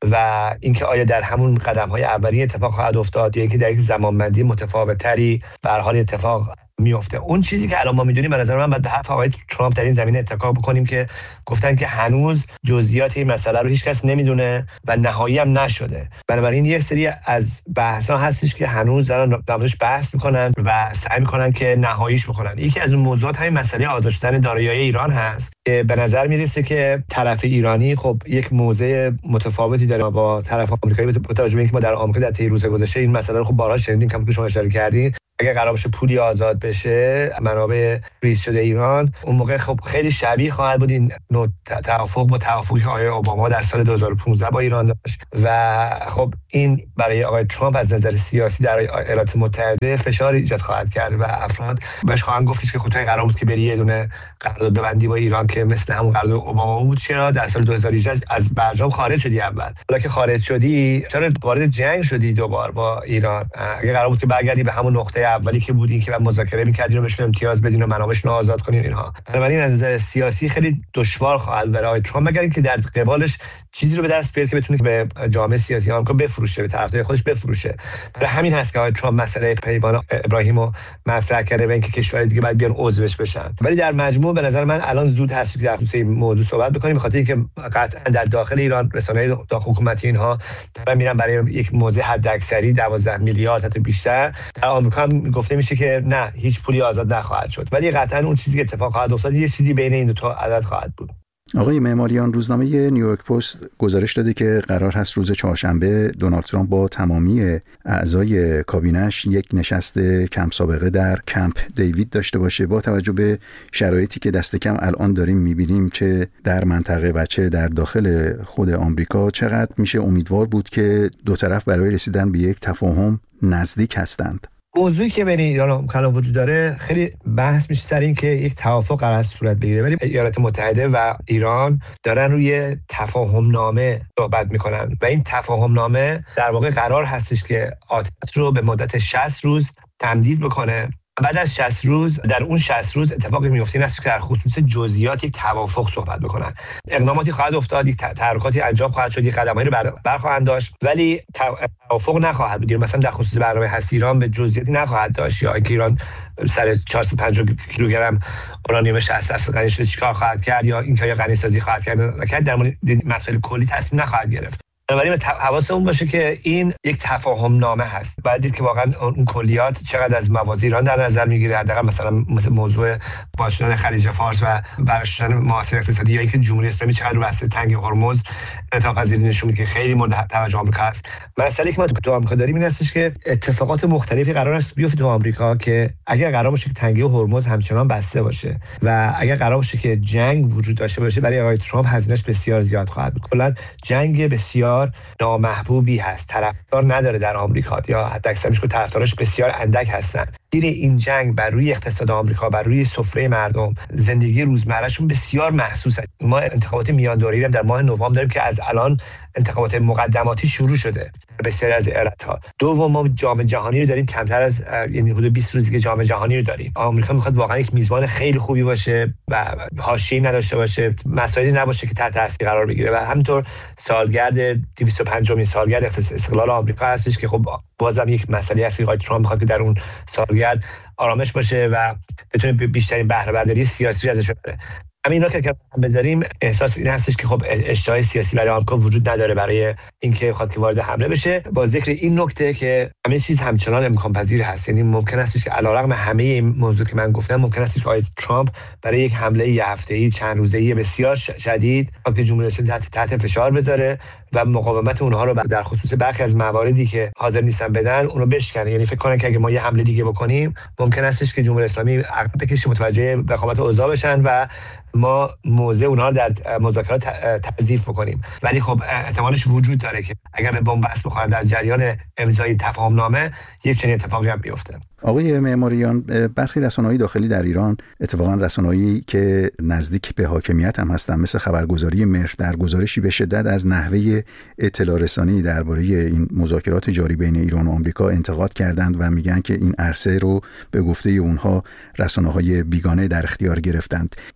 S11: و اینکه آیا در همون قدم‌های اولیه اتفاق خواهد افتاد یا اینکه در یک زمانبندی متفاوت‌تری به هر حال اتفاق میفته. اون چیزی که الان ما میدونیم به نظر من باید به حرف آقای ترامپ در این زمینه اتکا بکنیم که گفتن که هنوز جزئیات این مسئله رو هیچ کس نمیدونه و نهایی هم نشده. بنابراین یک سری از بحث‌ها هستش که هنوز دارن در موردش بحث میکنن و سعی میکنن که نهاییش بکنن. یکی از اون موضوعات همین مسئله آزاد شدن دارایی‌های ایران هست که به نظر میرسه که طرف ایرانی خب یک موضع متفاوتی داره با طرف آمریکایی، با توجه به اینکه ما در آمریکا در طی روز گذشته این مسئله رو خب بارها شنیدیم که شما اشاره کردین. اگه قرار باشه پولی آزاد بشه منابع ریز شده ایران، اون موقع خب خیلی شبیه خواهد بود این نوع توافق با توافقی که آقای اوباما در سال 2015 با ایران داشت و خب این برای آقای ترامپ از نظر سیاسی در ایالات متحده فشار ایجاد خواهد کرد و افراد بهش خواهند گفت که خب تو قرار بود که بری یه دونه قرارداد ببندی با ایران که مثل همون قرارداد اوباما بود، چرا در سال 2018 از برجام خارج شدی؟ اول حالا که خارج شدی چرا وارد جنگ شدی دوبار با ایران؟ اگه قرار بود که برگردی به همون نقطه اولی که بودین که بعد مذاکره می‌کردین و بهشون امتیاز بدین و منابعشون رو آزاد کنین اینها، بنابراین از نظر سیاسی خیلی دشوار خواهد برای آقای ترامپ مگر اینکه در قبالش چیزی رو به دست بیاره که بتونه به جامعه سیاسی آمریکا بفروشه، به طرفدار خودش بفروشه. برای همین هست که آقای ترامپ مسئله پیمان ابراهیمو مطرح کرده و اینکه کشورهای دیگه باید بیان عضوش بشن. ولی در مجموع به نظر من الان زود هست که در خصوص این موضوع صحبت بکنیم، بخاطر اینکه قطعا در داخل ایران رسانه‌های داخل حکومتی اینها دارن میرن برای یک موضع حداکثری 12 میلیارد تا بیشتر. در آمریکا هم گفته میشه که نه هیچ پولی آزاد نخواهد شد، ولی قطعا اون چیزی که اتفاق خواهد افتاد یه چیزی بین این دو تا عدد خواهد بود.
S7: آقای معماریان، روزنامه نیویورک پست گزارش داده که قرار هست روز چهارشنبه دونالد ترامپ با تمامی اعضای کابینش یک نشست کم سابقه در کمپ دیوید داشته باشه. با توجه به شرایطی که دست کم الان داریم می‌بینیم چه در منطقه و چه در داخل خود آمریکا، چقدر میشه امیدوار بود که دو طرف برای رسیدن به یک تفاهم نزدیک هستند؟
S11: موضوعی که بین ایران و آمریکا وجود داره خیلی بحث میشه سر این که یک توافق قرار صورت بگیره، ولی ایالات متحده و ایران دارن روی تفاهم نامه صحبت میکنن و این تفاهم نامه در واقع قرار هستش که آتش رو به مدت 60 روز تمدید بکنه. بعد از 60 روز در اون 60 روز اتفاقی میفته این است که در خصوص جزئیات یک توافق صحبت بکنن. اقداماتی خواهد افتاد، یک تحرکاتی انجام خواهد شد، یک قدمایی رو برخواهند داشت، ولی توافق نخواهد بود. مثلا در خصوص برنامه هستی ایران به جزئیاتی نخواهد داشت، یا اینکه ایران سر 450 کیلوگرم اورانیوم 60% غنی شده چیکار خواهد کرد، یا اینکه یا غنی سازی خواهد کرد، در مورد مسائل کلی تصمیم نخواهد گرفت. بنابراین حواسمون باشه که این یک تفاهم نامه هست. باید دید که واقعا اون کلیات چقدر از موازی ایران در نظر میگیره، حداقل مثلا موضوع باز شدن خلیج فارس و برشتن معاصر اقتصادی، یا اینکه جمهوری اسلامی چقدر رو بحث تنگ هرمز انعطاف پذیری نشون میده که خیلی مورد توجه آمریکا است. مسئله که ما تو آمریکا داریم این هستش که اتفاقات مختلفی قرار است بیفته تو آمریکا که اگر قرار باشه که تنگه هرمز همچنان بسته باشه و اگر قرار باشه که جنگ وجود داشته باشه، برای آقای ترامپ هزینه‌اش بسیار زیاد خواهد بود. کلا جنگ بسیار نامحبوبی هست، طرفدار نداره در آمریکا، یا حتی اکثرش که طرفدارش بسیار اندک هستن. زیر این جنگ بر روی اقتصاد آمریکا، بر روی سفره مردم، زندگی روزمرهشون بسیار محسوس است. ما انتخابات میان دوره‌ای هم در ماه نوامبر داریم که از الان انتخابات مقدماتی شروع شده بسیاری از ایالت‌ها. دوم ما جام جهانی رو داریم، کمتر از یعنی حدود 20 روزی که جام جهانی رو داریم. آمریکا میخواد واقعا یک میزبان خیلی خوبی باشه و حاشیه‌ای نداشته باشه، مسائلی نباشه که تحت تاثیر قرار بگیره. و همینطور سالگرد 250مین سالگرد استقلال آمریکا هستش که خب بازم یک مسئله است که آقای ترامپ میخواد که در اون سالگرد آرامش باشه و بتونه بیشترین بهره برداری سیاسی ازش ببره. همین که بذاریم احساس این هستش که خب اشتهای سیاسی برای آمریکا وجود نداره برای اینکه بخواد که وارد حمله بشه، با ذکر این نکته که همه چیز همچنان امکان پذیر هست. یعنی ممکن است که علیرغم همه این موضوع که من گفتم، ممکن است که آقای ترامپ برای یک حمله یه هفته‌ای چند روزه‌ای بسیار شدید وقتی جمهوری اسلامی تحت فشار بذاره و مقاومت اونها رو در خصوص برخی از مواردی که حاضر نیستن بدن اونو بشکنه. یعنی فکر کنن که اگه ما یه حمله دیگه بکنیم ممکن است که جمهوری اسلامی عقب بکشه، متوجه وخامت اوضاع بشن و ما موضع اونها رو در مذاکرات تضعیف بکنیم. ولی خب احتمالش وجود داره که اگر به بن‌بست بخورن در جریان امضای تفاهم نامه یک چنین اتفاقی هم بیفته.
S7: آقای معماریان، برخی رسانه‌های داخلی در ایران، اتفاقا رسانه‌ای که نزدیک به حاکمیت هم هستن، مثل خبرگزاری مهر، در گزارشی به شدت از نحوه اطلاع رسانی درباره این مذاکرات جاری بین ایران و آمریکا انتقاد کردند و میگن که این عرصه رو به گفته اونها رسانه‌های بیگانه در اختیار گرفتند. به نظر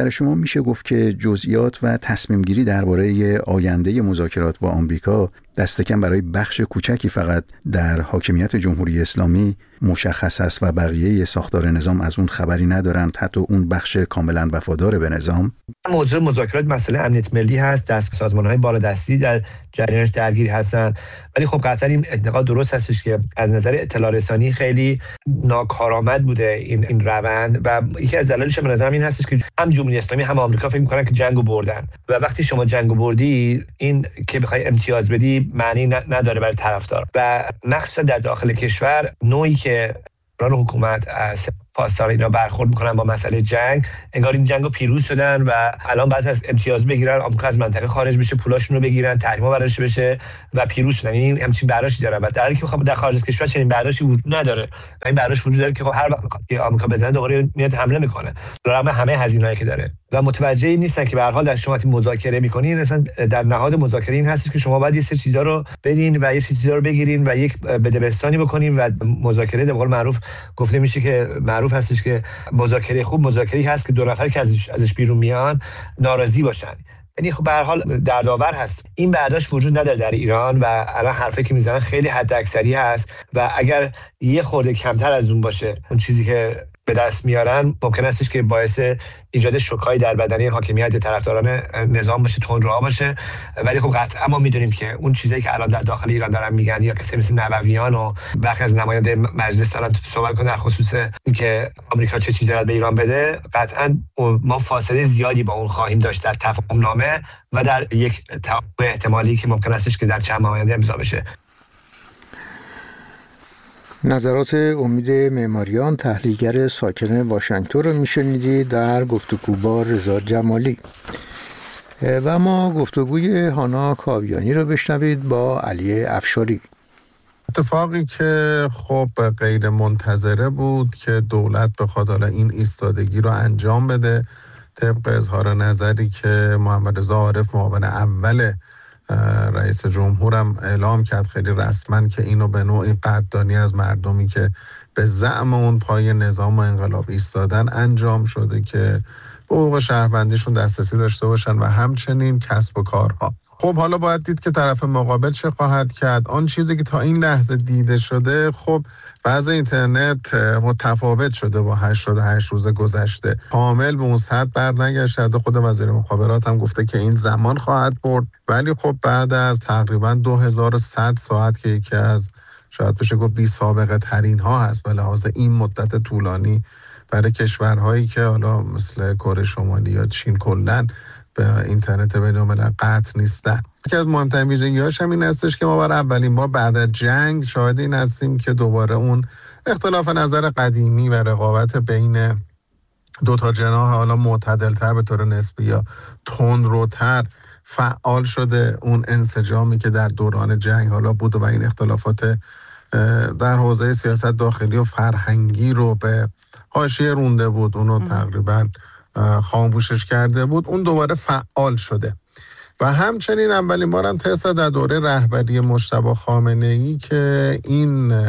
S7: نظر شما میشه گفت که جزئیات و تصمیم گیری درباره آینده مذاکرات با آمریکا دست کم برای بخش کوچکی فقط در حاکمیت جمهوری اسلامی مشخص است و بقیه ساختار نظام از اون خبری ندارند، حتی اون بخش کاملا وفادار به نظام؟
S11: موضوع مذاکرات مسئله امنیت ملی هست، دست سازمان‌های بالادستی در جریانش درگیر هستن، ولی خب قطعا این انتقاد درست هستش که از نظر اطلاع رسانی خیلی ناکارآمد بوده این روند و یکی از دلایلش به نظرم این هستش که هم جمهوری اسلامی هم آمریکا فکر می‌کنن که جنگو بردن و وقتی شما جنگو بردی این که بخوای امتیاز بدی معنی نداره برای طرفدار و مخصوصا در داخل کشور نوعی که حکومت از پاسدار اینا برخورد میکنن با مسئله جنگ، انگار این جنگو پیروز شدن و الان بعد از امتیاز بگیرن، آمریکا از منطقه خارج بشه، پولاشون رو بگیرن، تحریما براش بشه و پیروز شدن. این همچین برداشتی داره و در حالی که خب در خارج از کشور چنین برداشتی وجود نداره و این برداشت وجود داره که خب هر وقت میخواد که آمریکا بزنه دوباره میاد حمله میکنه رغم همه هزینه‌ای که داره و متوجه نیستن که به هر حال در شما مذاکره میکنین، مثلا در نهاد مذاکره این هستش که شما باید یه سری چیزا رو بدین و یه سری چیزا رو بگیرین و یک بدبستانی بکنین و مذاکره به قول معروف گفته میشه که معروف هستش که مذاکره خوب مذاکره هست که دو نفر که ازش بیرون میان ناراضی باشن. یعنی خب به هر حال دردآور هست. این برداشت وجود نداره در ایران و الان حرفی که میزنن خیلی حداکثری هست و اگر یه خورده کمتر از اون باشه اون چیزی که به دست میارن ممکن استش که باعث ایجاد شوکایی در بدن حاکمیت طرفداران نظام باشه، تندروها باشه. ولی خب قطعا ما میدونیم که اون چیزایی که الان در داخل ایران دارن میگن یا کسی مثل نوویان و برخی از نماینده مجلس دارن صحبت کنن در خصوص اینکه آمریکا چه چیزی رو به ایران بده، قطعا ما فاصله زیادی با اون خواهیم داشت در تفاهم نامه و در یک توافق احتمالی که ممکن استش که در چند ماه آینده امضا بشه.
S2: نظرات امید معماریان، تحلیلگر ساکن واشنگتن رو میشنیدید در گفتگو با رضا جمالی. و ما گفتگوی هانا کاویانی رو بشنوید با علی افشاری.
S12: اتفاقی که خب غیر منتظره بود که دولت بخواد حالا این ایستادگی رو انجام بده طبق اظهار نظری که محمد رضا عارف معاون اول رئیس جمهورم اعلام کرد خیلی رسما که اینو به نوعی قدردانی از مردمی که به زعم اون پای نظام و انقلاب ایستادن انجام شده که به حقوق شهروندیشون دسترسی داشته باشن و همچنین کسب و کارها. خب حالا باید دید که طرف مقابل چه خواهد کرد. آن چیزی که تا این لحظه دیده شده، خب بعض اینترنت متفاوت شده با 88 روز گذشته، کامل به اون سطح برنگشته. خود وزیر مخابرات هم گفته که این زمان خواهد برد، ولی خب بعد از تقریبا 2100 ساعت که یکی از شاید بشه گفت بی سابقه ترین ها هست به لحاظ این مدت طولانی برای کشورهایی که حالا مثل کره شمالی یا چین کلاً به اینترنت بین‌الملل قطع نیستن. یکی از مهمترین ویژگی‌هاش هم این هستش که ما برای اولین بار بعد از جنگ شاهد این هستیم که دوباره اون اختلاف نظر قدیمی و رقابت بین دو تا جناح حالا معتدل‌تر به طور نسبی یا تندروتر فعال شده. اون انسجامی که در دوران جنگ حالا بود و این اختلافات در حوزه سیاست داخلی و فرهنگی رو به حاشیه رونده بود، اونو تقریباً خاموشش کرده بود، اون دوباره فعال شده. و همچنین اولین بارم تست در دوره رهبری مجتبی خامنه‌ای که این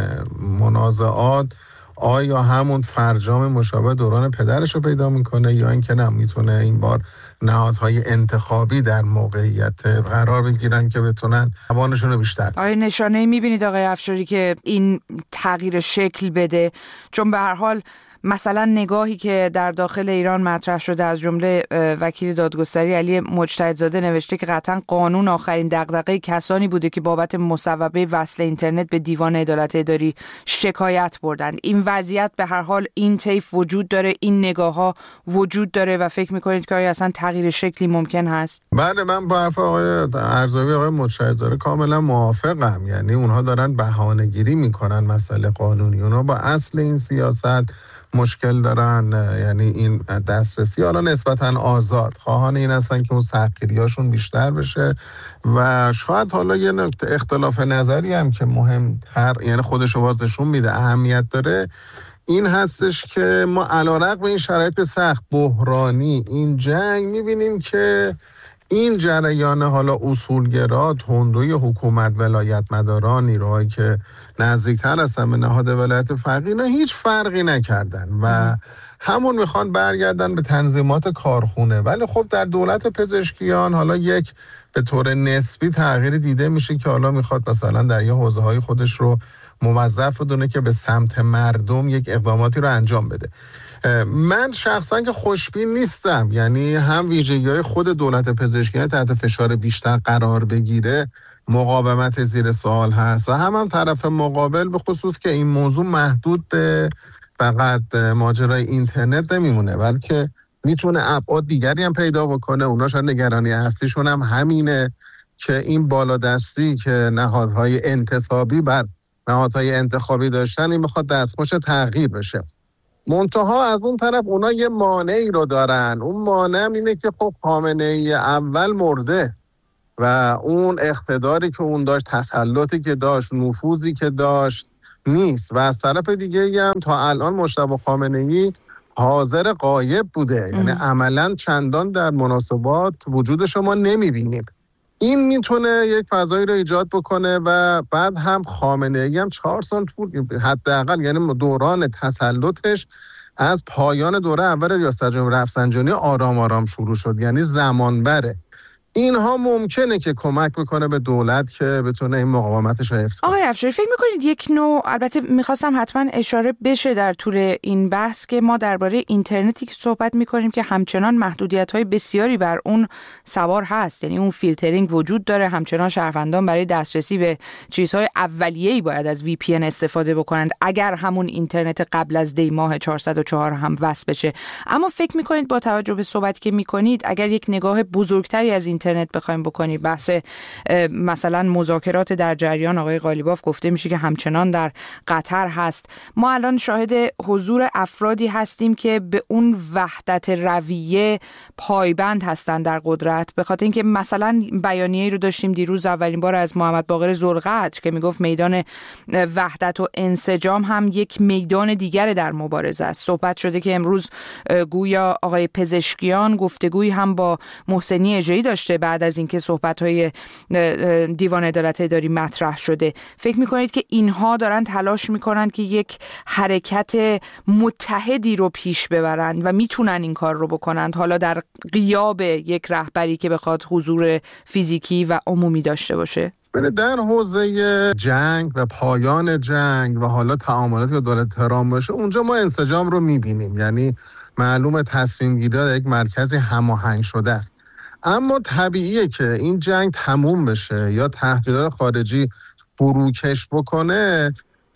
S12: منازعات آیا همون فرجام مشابه دوران پدرش رو پیدا میکنه یا اینکه نه میتونه این بار نهادهای انتخابی در موقعیت قرار بگیرن که بتونن توانشون رو بیشتر.
S3: آیا نشانه‌ای میبینید آقای افشاری که این تغییر شکل بده؟ چون به هر حال مثلا نگاهی که در داخل ایران مطرح شده از جمله وکیل دادگستری علی مجتهدزاده نوشته که قطعا قانون آخرین دغدغه کسانی بوده که بابت مصوبه وصل اینترنت به دیوان عدالت اداری شکایت بردند. این وضعیت به هر حال این طیف وجود داره، این نگاه‌ها وجود داره و فکر می‌کنید که آیا اصلا تغییر شکلی ممکن هست؟
S12: بله، من با حرف آقای ارزاوی آقای مجتهدزاده کاملا موافقم. یعنی اونها دارن بهانه‌گیری میکنن مسئله قانونی، اونها با اصل این سیاست مشکل دارن. یعنی این دسترسی حالا نسبتاً آزاد خواهان این هستن که اون سختگیریاشون بیشتر بشه و شاید حالا یه نکته اختلاف نظری هم که مهمتر یعنی خودشو بازشون میده اهمیت داره این هستش که ما علیرغم این شرایط سخت بحرانی این جنگ میبینیم که این جریان حالا اصولگرا، تندوی حکومت، ولایت مداران، نیروهایی که نزدیکتر هستن به نهاد ولایت فقیه، اینا هیچ فرقی نکردن و همون میخوان برگردن به تنظیمات کارخونه. ولی خب در دولت پزشکیان حالا یک به طور نسبی تغییری دیده میشه که حالا میخواد مثلا در یه حوزه‌های خودش رو موظف بدونه که به سمت مردم یک اقداماتی رو انجام بده. من شخصا که خوشبین نیستم، یعنی هم ویژگی‌های خود دولت پزشکیان تحت فشار بیشتر قرار بگیره، مقاومت زیر سوال هست و هم طرف مقابل به خصوص که این موضوع محدود به فقط ماجرای اینترنت نمیمونه، بلکه میتونه ابعاد دیگری هم پیدا بکنه. اونا شاید نگرانی اصلیشون هم همینه که این بالادستی که نهادهای انتصابی بر نهادهای انتخابی داشتن این میخواد دستخوش تغییر بشه. منتها از اون طرف اونا یه مانعی رو دارن، اون مانع اینه که خب خامنه‌ای اول مرده و اون اقتداری که اون داشت، تسلطی که داشت، نفوذی که داشت نیست و از طرف دیگه هم تا الان مجتبی خامنه‌ای حاضر غایب بوده، یعنی عملاً چندان در مناسبات وجودش ما نمیبینیم. این میتونه یک فضایی رو ایجاد بکنه و بعد هم خامنه‌ای هم 4 سال طول حداقل، یعنی دوران تسلطش از پایان دوره اول ریاست جمهوری رفسنجانی آرام آرام شروع شد، یعنی زمان بره. اینها ممکنه که کمک بکنه به دولت که بتونه این مقاومتش رو حفظ کنه.
S3: آقای افشاری فکر میکنید یک نوع، البته میخواستم حتما اشاره بشه در طول این بحث که ما درباره اینترنتی که صحبت میکنیم که همچنان محدودیت‌های بسیاری بر اون سوار هست، یعنی اون فیلترینگ وجود داره، همچنان شهروندان برای دسترسی به چیزهای اولیه‌ای باید از VPN استفاده بکنند اگر همون اینترنت قبل از دی ماه 404 هم وصل بشه. اما فکر میکنید با توجه به صحبتی که میکنید اگر یک نگاه بزرگتری از اینترنت بخوایم بکنیم، بحث مثلا مذاکرات در جریان، آقای قالیباف گفته میشه که همچنان در قطر هست، ما الان شاهد حضور افرادی هستیم که به اون وحدت رویه پایبند هستن در قدرت، به خاطر اینکه مثلا بیانیه‌ای رو داشتیم دیروز اولین بار از محمد باقر ذوالقدر که میگفت میدان وحدت و انسجام هم یک میدان دیگر در مبارزه است. صحبت شده که امروز گویا آقای پزشکیان گفتگویی هم با محسنی اژه‌ای داشته بعد از اینکه صحبت‌های دیوان عدالت اداری مطرح شده. فکر می‌کنید که اینها دارن تلاش می‌کنن که یک حرکت متحدی رو پیش ببرن و میتونن این کار رو بکنند، حالا در غیاب یک رهبری که بخواد حضور فیزیکی و عمومی داشته باشه؟
S12: در حوزه جنگ و پایان جنگ و حالا تعاملاتی که دولت تهران باشه، اونجا ما انسجام رو می‌بینیم، یعنی معلومه تصمیم گیری در یک مرکزی هماهنگ شده است. اما طبیعیه که این جنگ تموم بشه یا تحریرات خارجی فروکش بکنه،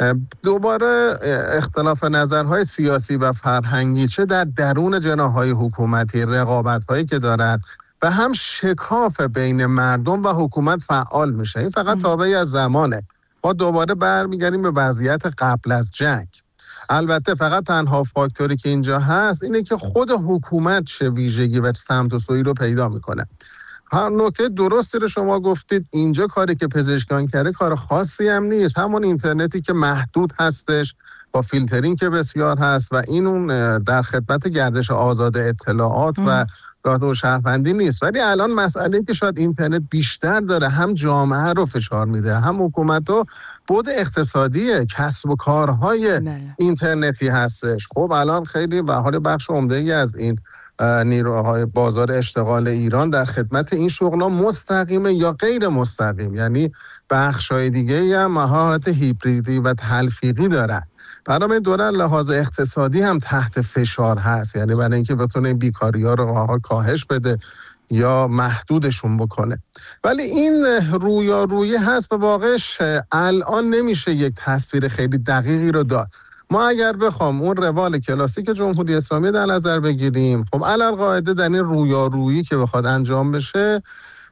S12: دوباره اختلاف نظرهای سیاسی و فرهنگی چه در درون جناح‌های حکومتی، رقابت‌هایی که دارد و هم شکاف بین مردم و حکومت فعال میشه. این فقط تابعی از زمانه. ما دوباره برمیگردیم به وضعیت قبل از جنگ. البته فقط تنها فاکتوری که اینجا هست اینه که خود حکومت چه ویژگی و سمت و سویی رو پیدا میکنه. هر نکته درستی رو شما گفتید، اینجا کاری که پزشکان کرده کار خاصی هم نیست، همون اینترنتی که محدود هستش با فیلترینگ که بسیار هست و این اون در خدمت گردش آزاد اطلاعات و راه شهروندی نیست. ولی الان مسئله که شاید اینترنت بیشتر داره، هم جامعه رو فشار میده، هم حکومت رو بود اقتصادی کسب و کارهای اینترنتی هستش. خب الان خیلی به حال بخش عمده‌ای از این نیروهای بازار اشتغال ایران در خدمت این شغل‌ها مستقیمه یا غیر مستقیم، یعنی بخش‌های دیگه‌ای هم مهارت هیبریدی و تلفیقی دارن. برای دوره لحاظ اقتصادی هم تحت فشار هست، یعنی برای اینکه بتونه بیکاری‌ها رو کاهش بده یا محدودشون بکنه. ولی این رویارویی هست و واقعش الان نمیشه یک تصویر خیلی دقیقی رو داد. ما اگر بخوام اون روال کلاسیک جمهوری اسلامی در نظر بگیریم، خب علالقاعده در این رویارویی که بخواد انجام بشه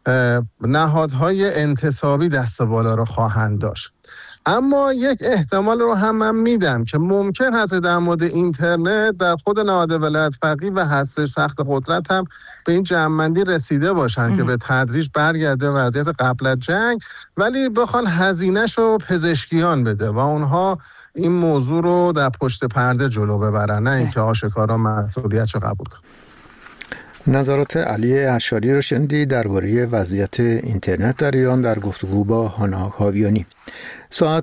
S12: نهادهای انتصابی دست بالا رو خواهند داشت. اما یک احتمال رو هم من میدم که ممکن هست در مورد اینترنت در خود نهاد ولایت فقیه و هسته سخت قدرت هم به این جمع‌بندی رسیده باشن که به تدریج برگرده وضعیت قبل از جنگ، ولی بخوان هزینه‌ش رو پزشکیان بده و اونها این موضوع رو در پشت پرده جلو ببرن، نه اینکه آشکارا مسئولیت رو قبول کنن.
S2: نظرات علی اشاری رو شنیدی درباره وضعیت اینترنت در ایران در گفتگو با هانا کاویانی. ساعت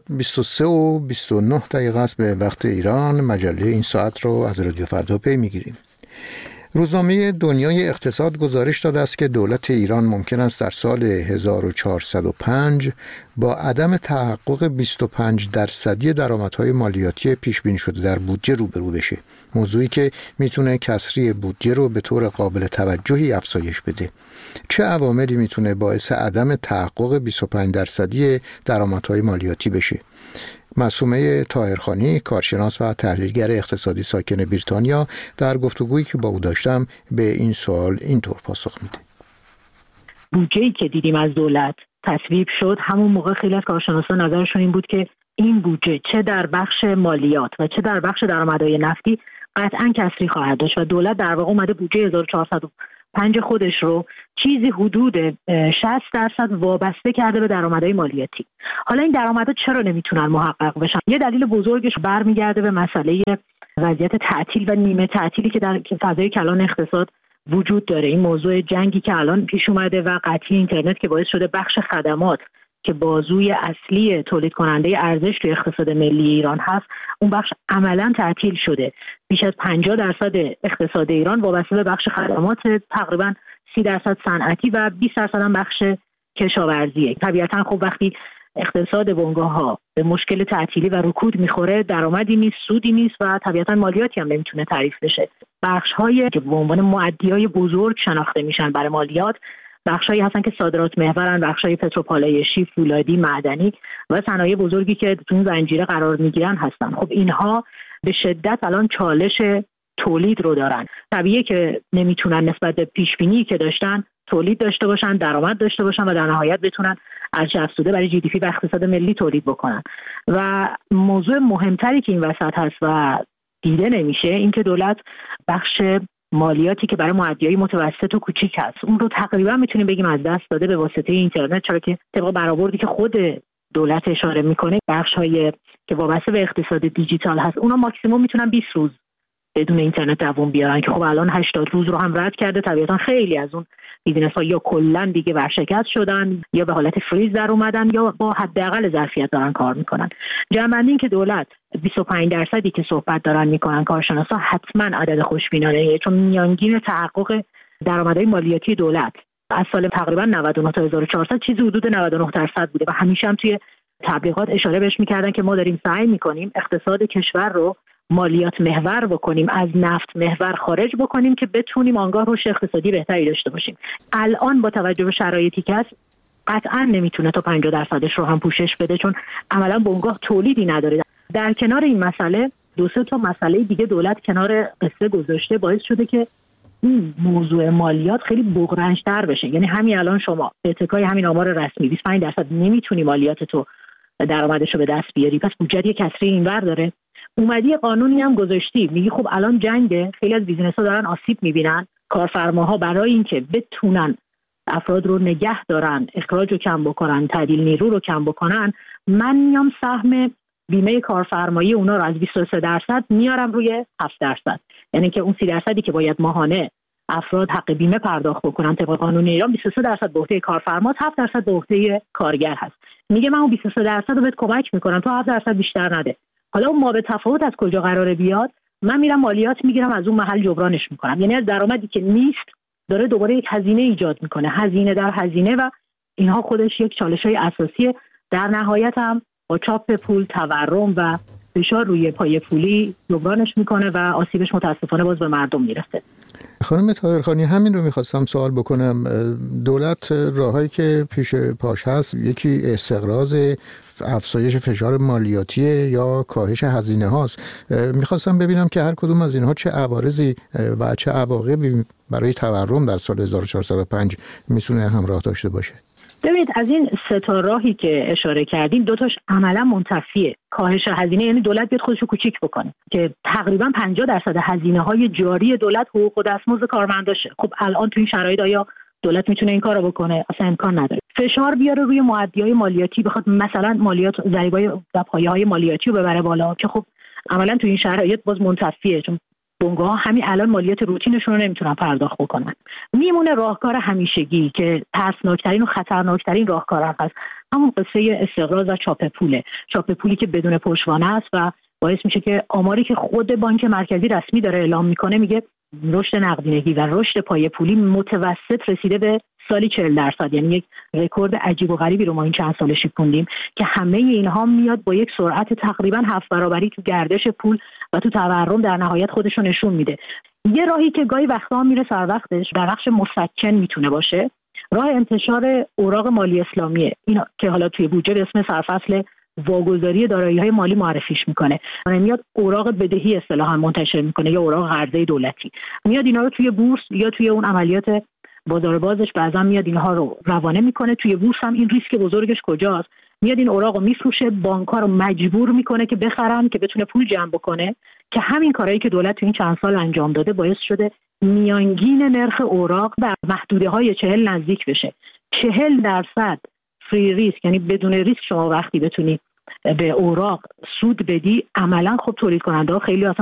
S2: 23:29 است به وقت ایران. مجله این ساعت رو از رادیو فردا پی میگیریم. روزنامه دنیای اقتصاد گزارش داده است که دولت ایران ممکن است در سال 1405 با عدم تحقق 25% درآمدهای مالیاتی پیش بینی شده در بودجه روبرو بشه. موضوعی که میتونه کسری بودجه رو به طور قابل توجهی افزایش بده. چه عواملی میتونه باعث عدم تحقق 25% درآمدهای مالیاتی بشه؟ معصومه طاهرخانی، کارشناس و تحلیلگر اقتصادی ساکن بریتانیا، در گفتگویی که با او داشتم به این سوال اینطور پاسخ میده.
S1: بودجه‌ای که دیدیم از دولت تصویب شد، همون موقع خیلی از کارشناسان نظرشون این بود که این بودجه چه در بخش مالیات و چه در بخش درآمدهای نفتی قطعاً کسری خواهد داشت و دولت در واقع اومده بودجه 1405 خودش رو چیزی حدود 60% وابسته کرده به درآمدهای مالیاتی. حالا این درآمدها چرا نمیتونن محقق بشن؟ یه دلیل بزرگش برمیگرده به مسئله وضعیت تعطیل و نیمه تعطیلی که در فضای کلان اقتصاد وجود داره. این موضوع جنگی که الان پیش اومده و قطعی اینترنت که باعث شده بخش خدمات که بازوی اصلی تولید کننده ارزش توی اقتصاد ملی ایران هست، اون بخش عملاً تعطیل شده. بیش از 50% اقتصاد ایران وابسته به بخش خدمات، تقریباً 30% صنعتی و 20% هم بخش کشاورزیه. طبیعتاً خب وقتی اقتصاد بنگاه‌ها به مشکل تعطیلی و رکود میخوره، درآمدی نیست، سودی نیست و طبیعتاً مالیاتی هم نمیتونه تعریف بشه. بخش‌هایی که به عنوان مؤدیای بزرگ شناخته میشن برای مالیات، بخشایی هستن که صادرات محورن، بخشای پتروپالایشی، فولادی، معدنی و صنایع بزرگی که تو این زنجیره قرار میگیرن هستن. خب اینها به شدت الان چالش تولید رو دارن. طبیعیه که نمیتونن نسبت به پیش بینی که داشتن تولید داشته باشن، درآمد داشته باشن و در نهایت بتونن ارزش افزوده برای جی دی پی و اقتصاد ملی تولید بکنن. و موضوع مهمتری که این وسط هست و دیده نمیشه این که دولت بخش مالیاتی که برای مؤدیای متوسط و کوچیک هست اون رو تقریبا میتونیم بگیم از دست داده به واسطه اینترنت، چرا که طبق برآوردی که خود دولت اشاره میکنه بخش‌های که وابسته به اقتصاد دیجیتال هست اونا ماکسیمم میتونن 20 روز بدون اینترنت دوام بیارن که خب الان 80 روز رو هم رد کرده. طبیعتا خیلی از اون بیزینس‌ها یا کلاً دیگه ورشکست شدن یا به حالت فریز در اومدن یا با حداقل ظرفیت دارن کار میکنن. جمع‌بندی این که دولت 25% که صحبت دارن میکنن کارشناسا حتما عدد خوشبینانه‌ایه، چون میانگین تحقق درآمدهای مالیاتی دولت از سال تقریبا 99 تا 1400 چیزی حدود 99% بوده و همیشه هم توی تبلیغات اشاره بهش میکردن که ما داریم سعی میکنیم اقتصاد کشور رو مالیات محور بکنیم، از نفت محور خارج بکنیم که بتونیم آنگاه رشد اقتصادی بهتری داشته باشیم. الان با توجه به شرایطی که هست قطعا نمیتونه تا 50% رو هم پوشش بده، چون عملا بنگاه تولیدی نداره. در کنار این مسئله 2-3 تا مسئله دیگه دولت کنار قصه گذاشته باعث شده که این موضوع مالیات خیلی بغرنج‌تر بشه. یعنی همین الان شما به اتکای همین آمار رسمی 25% نمیتونی مالیات تو درآمدشو به دست بیاری، پس بودجه کسری اینور داره. اومدی قانونی هم گذاشتی، میگی خب الان جنگه، خیلی از بیزینس‌ها دارن آسیب می‌بینن، کارفرماها برای اینکه بتونن افراد رو نگه دارن، اخراج رو کم بکنن، تعدیل نیرو رو کم بکنن، من میام سهم بیمه کارفرمایی اونا رو از 23% میارم روی 7%. یعنی که اون 30% که باید ماهانه افراد حق بیمه پرداخت بکنن طبق قانون ایران 23% به عهده کارفرما، 7% به عهده کارگر هست. میگه من اون 23% رو بهت کمک میکنم تو 7% بیشتر نده. حالا اون ما به تفاوت از کجا قراره بیاد؟ من میرم مالیات میگیرم از اون محل جبرانش میکنم. یعنی از درآمدی که نیست داره دوباره یک هزینه ایجاد میکنه، هزینه در هزینه، و اینها خودش یک چالش‌های اساسیه. در نهایت هم با چاپ پول، تورم و فشار روی پای پولی جبرانش میکنه و آسیبش متاسفانه باز به مردم میرسه.
S2: خانم طاهرخانی، همین رو میخواستم سوال بکنم. دولت راهایی که پیش پاش هست، یکی استقراض، افزایش فشار مالیاتی یا کاهش هزینه هاست. میخواستم ببینم که هر کدوم از اینها چه عوارضی و چه عواقبی برای تورم در سال 1405 میتونه همراه داشته باشه.
S1: ببینید از این 3 تا راهی که اشاره کردیم 2 تاش عملا منتفیه. کاهش هزینه یعنی دولت بیاد خودشو کوچیک بکنه که تقریبا 50% هزینه‌های جاری دولت حقوق و دستمزد کارمنداشه. خب الان تو این شرایط آیا دولت میتونه این کارو بکنه؟ اصلا امکان نداره. فشار بیاره روی مؤدیای مالیاتی، بخواد مثلا مالیات ضریبای و پایه‌های مالیاتی رو ببره بالا که خب عملا تو این شرایط باز منتفیه، چون بنگاه‌ها همین الان مالیات روتینشون رو نمیتونن پرداخت بکنن. میمونه راهکار همیشگی که ترسناکترین و خطرناکترین راهکار هست، همون قصه استقراض و چاپ پوله. چاپ پولی که بدون پشتوانه است و باعث میشه که آماری که خود بانک مرکزی رسمی داره اعلام میکنه میگه رشد نقدینگی و رشد پایه پولی متوسط رسیده به سالی 40%، یعنی یک رکورد عجیب و غریبی رو ما این چند سال شکوندیم که همه اینها میاد با یک سرعت تقریبا 7 برابری تو گردش پول و تو تورم در نهایت خودش رو نشون میده. یه راهی که گاهی وقتا میره سر وقتش در بخش مسکن میتونه باشه، راه انتشار اوراق مالی اسلامیه، این که حالا توی بودجه به اسم سرفصل واگذاری دارایی‌های مالی معرفیش میکنه. میاد اوراق بدهی اصطلاحاً منتشر میکنه یا اوراق قرضه دولتی، میاد اینا رو توی بورس یا توی اون عملیات بازار بازش بعضا میاد اینها رو روانه میکنه. توی بورس هم این ریسک بزرگش کجاست؟ میاد این اوراق رو میفروشه، بانک‌ها رو مجبور میکنه که بخرن که بتونه پول جمع بکنه، که همین کارهایی که دولت تو این چند سال انجام داده باعث شده میانگین نرخ اوراق در محدوده‌های 40 نزدیک بشه. 40% فری ریسک، یعنی بدون ریسک شما وقتی بتونی به اوراق سود بدی، عملا خب تولید کننده ها خیلی اصلا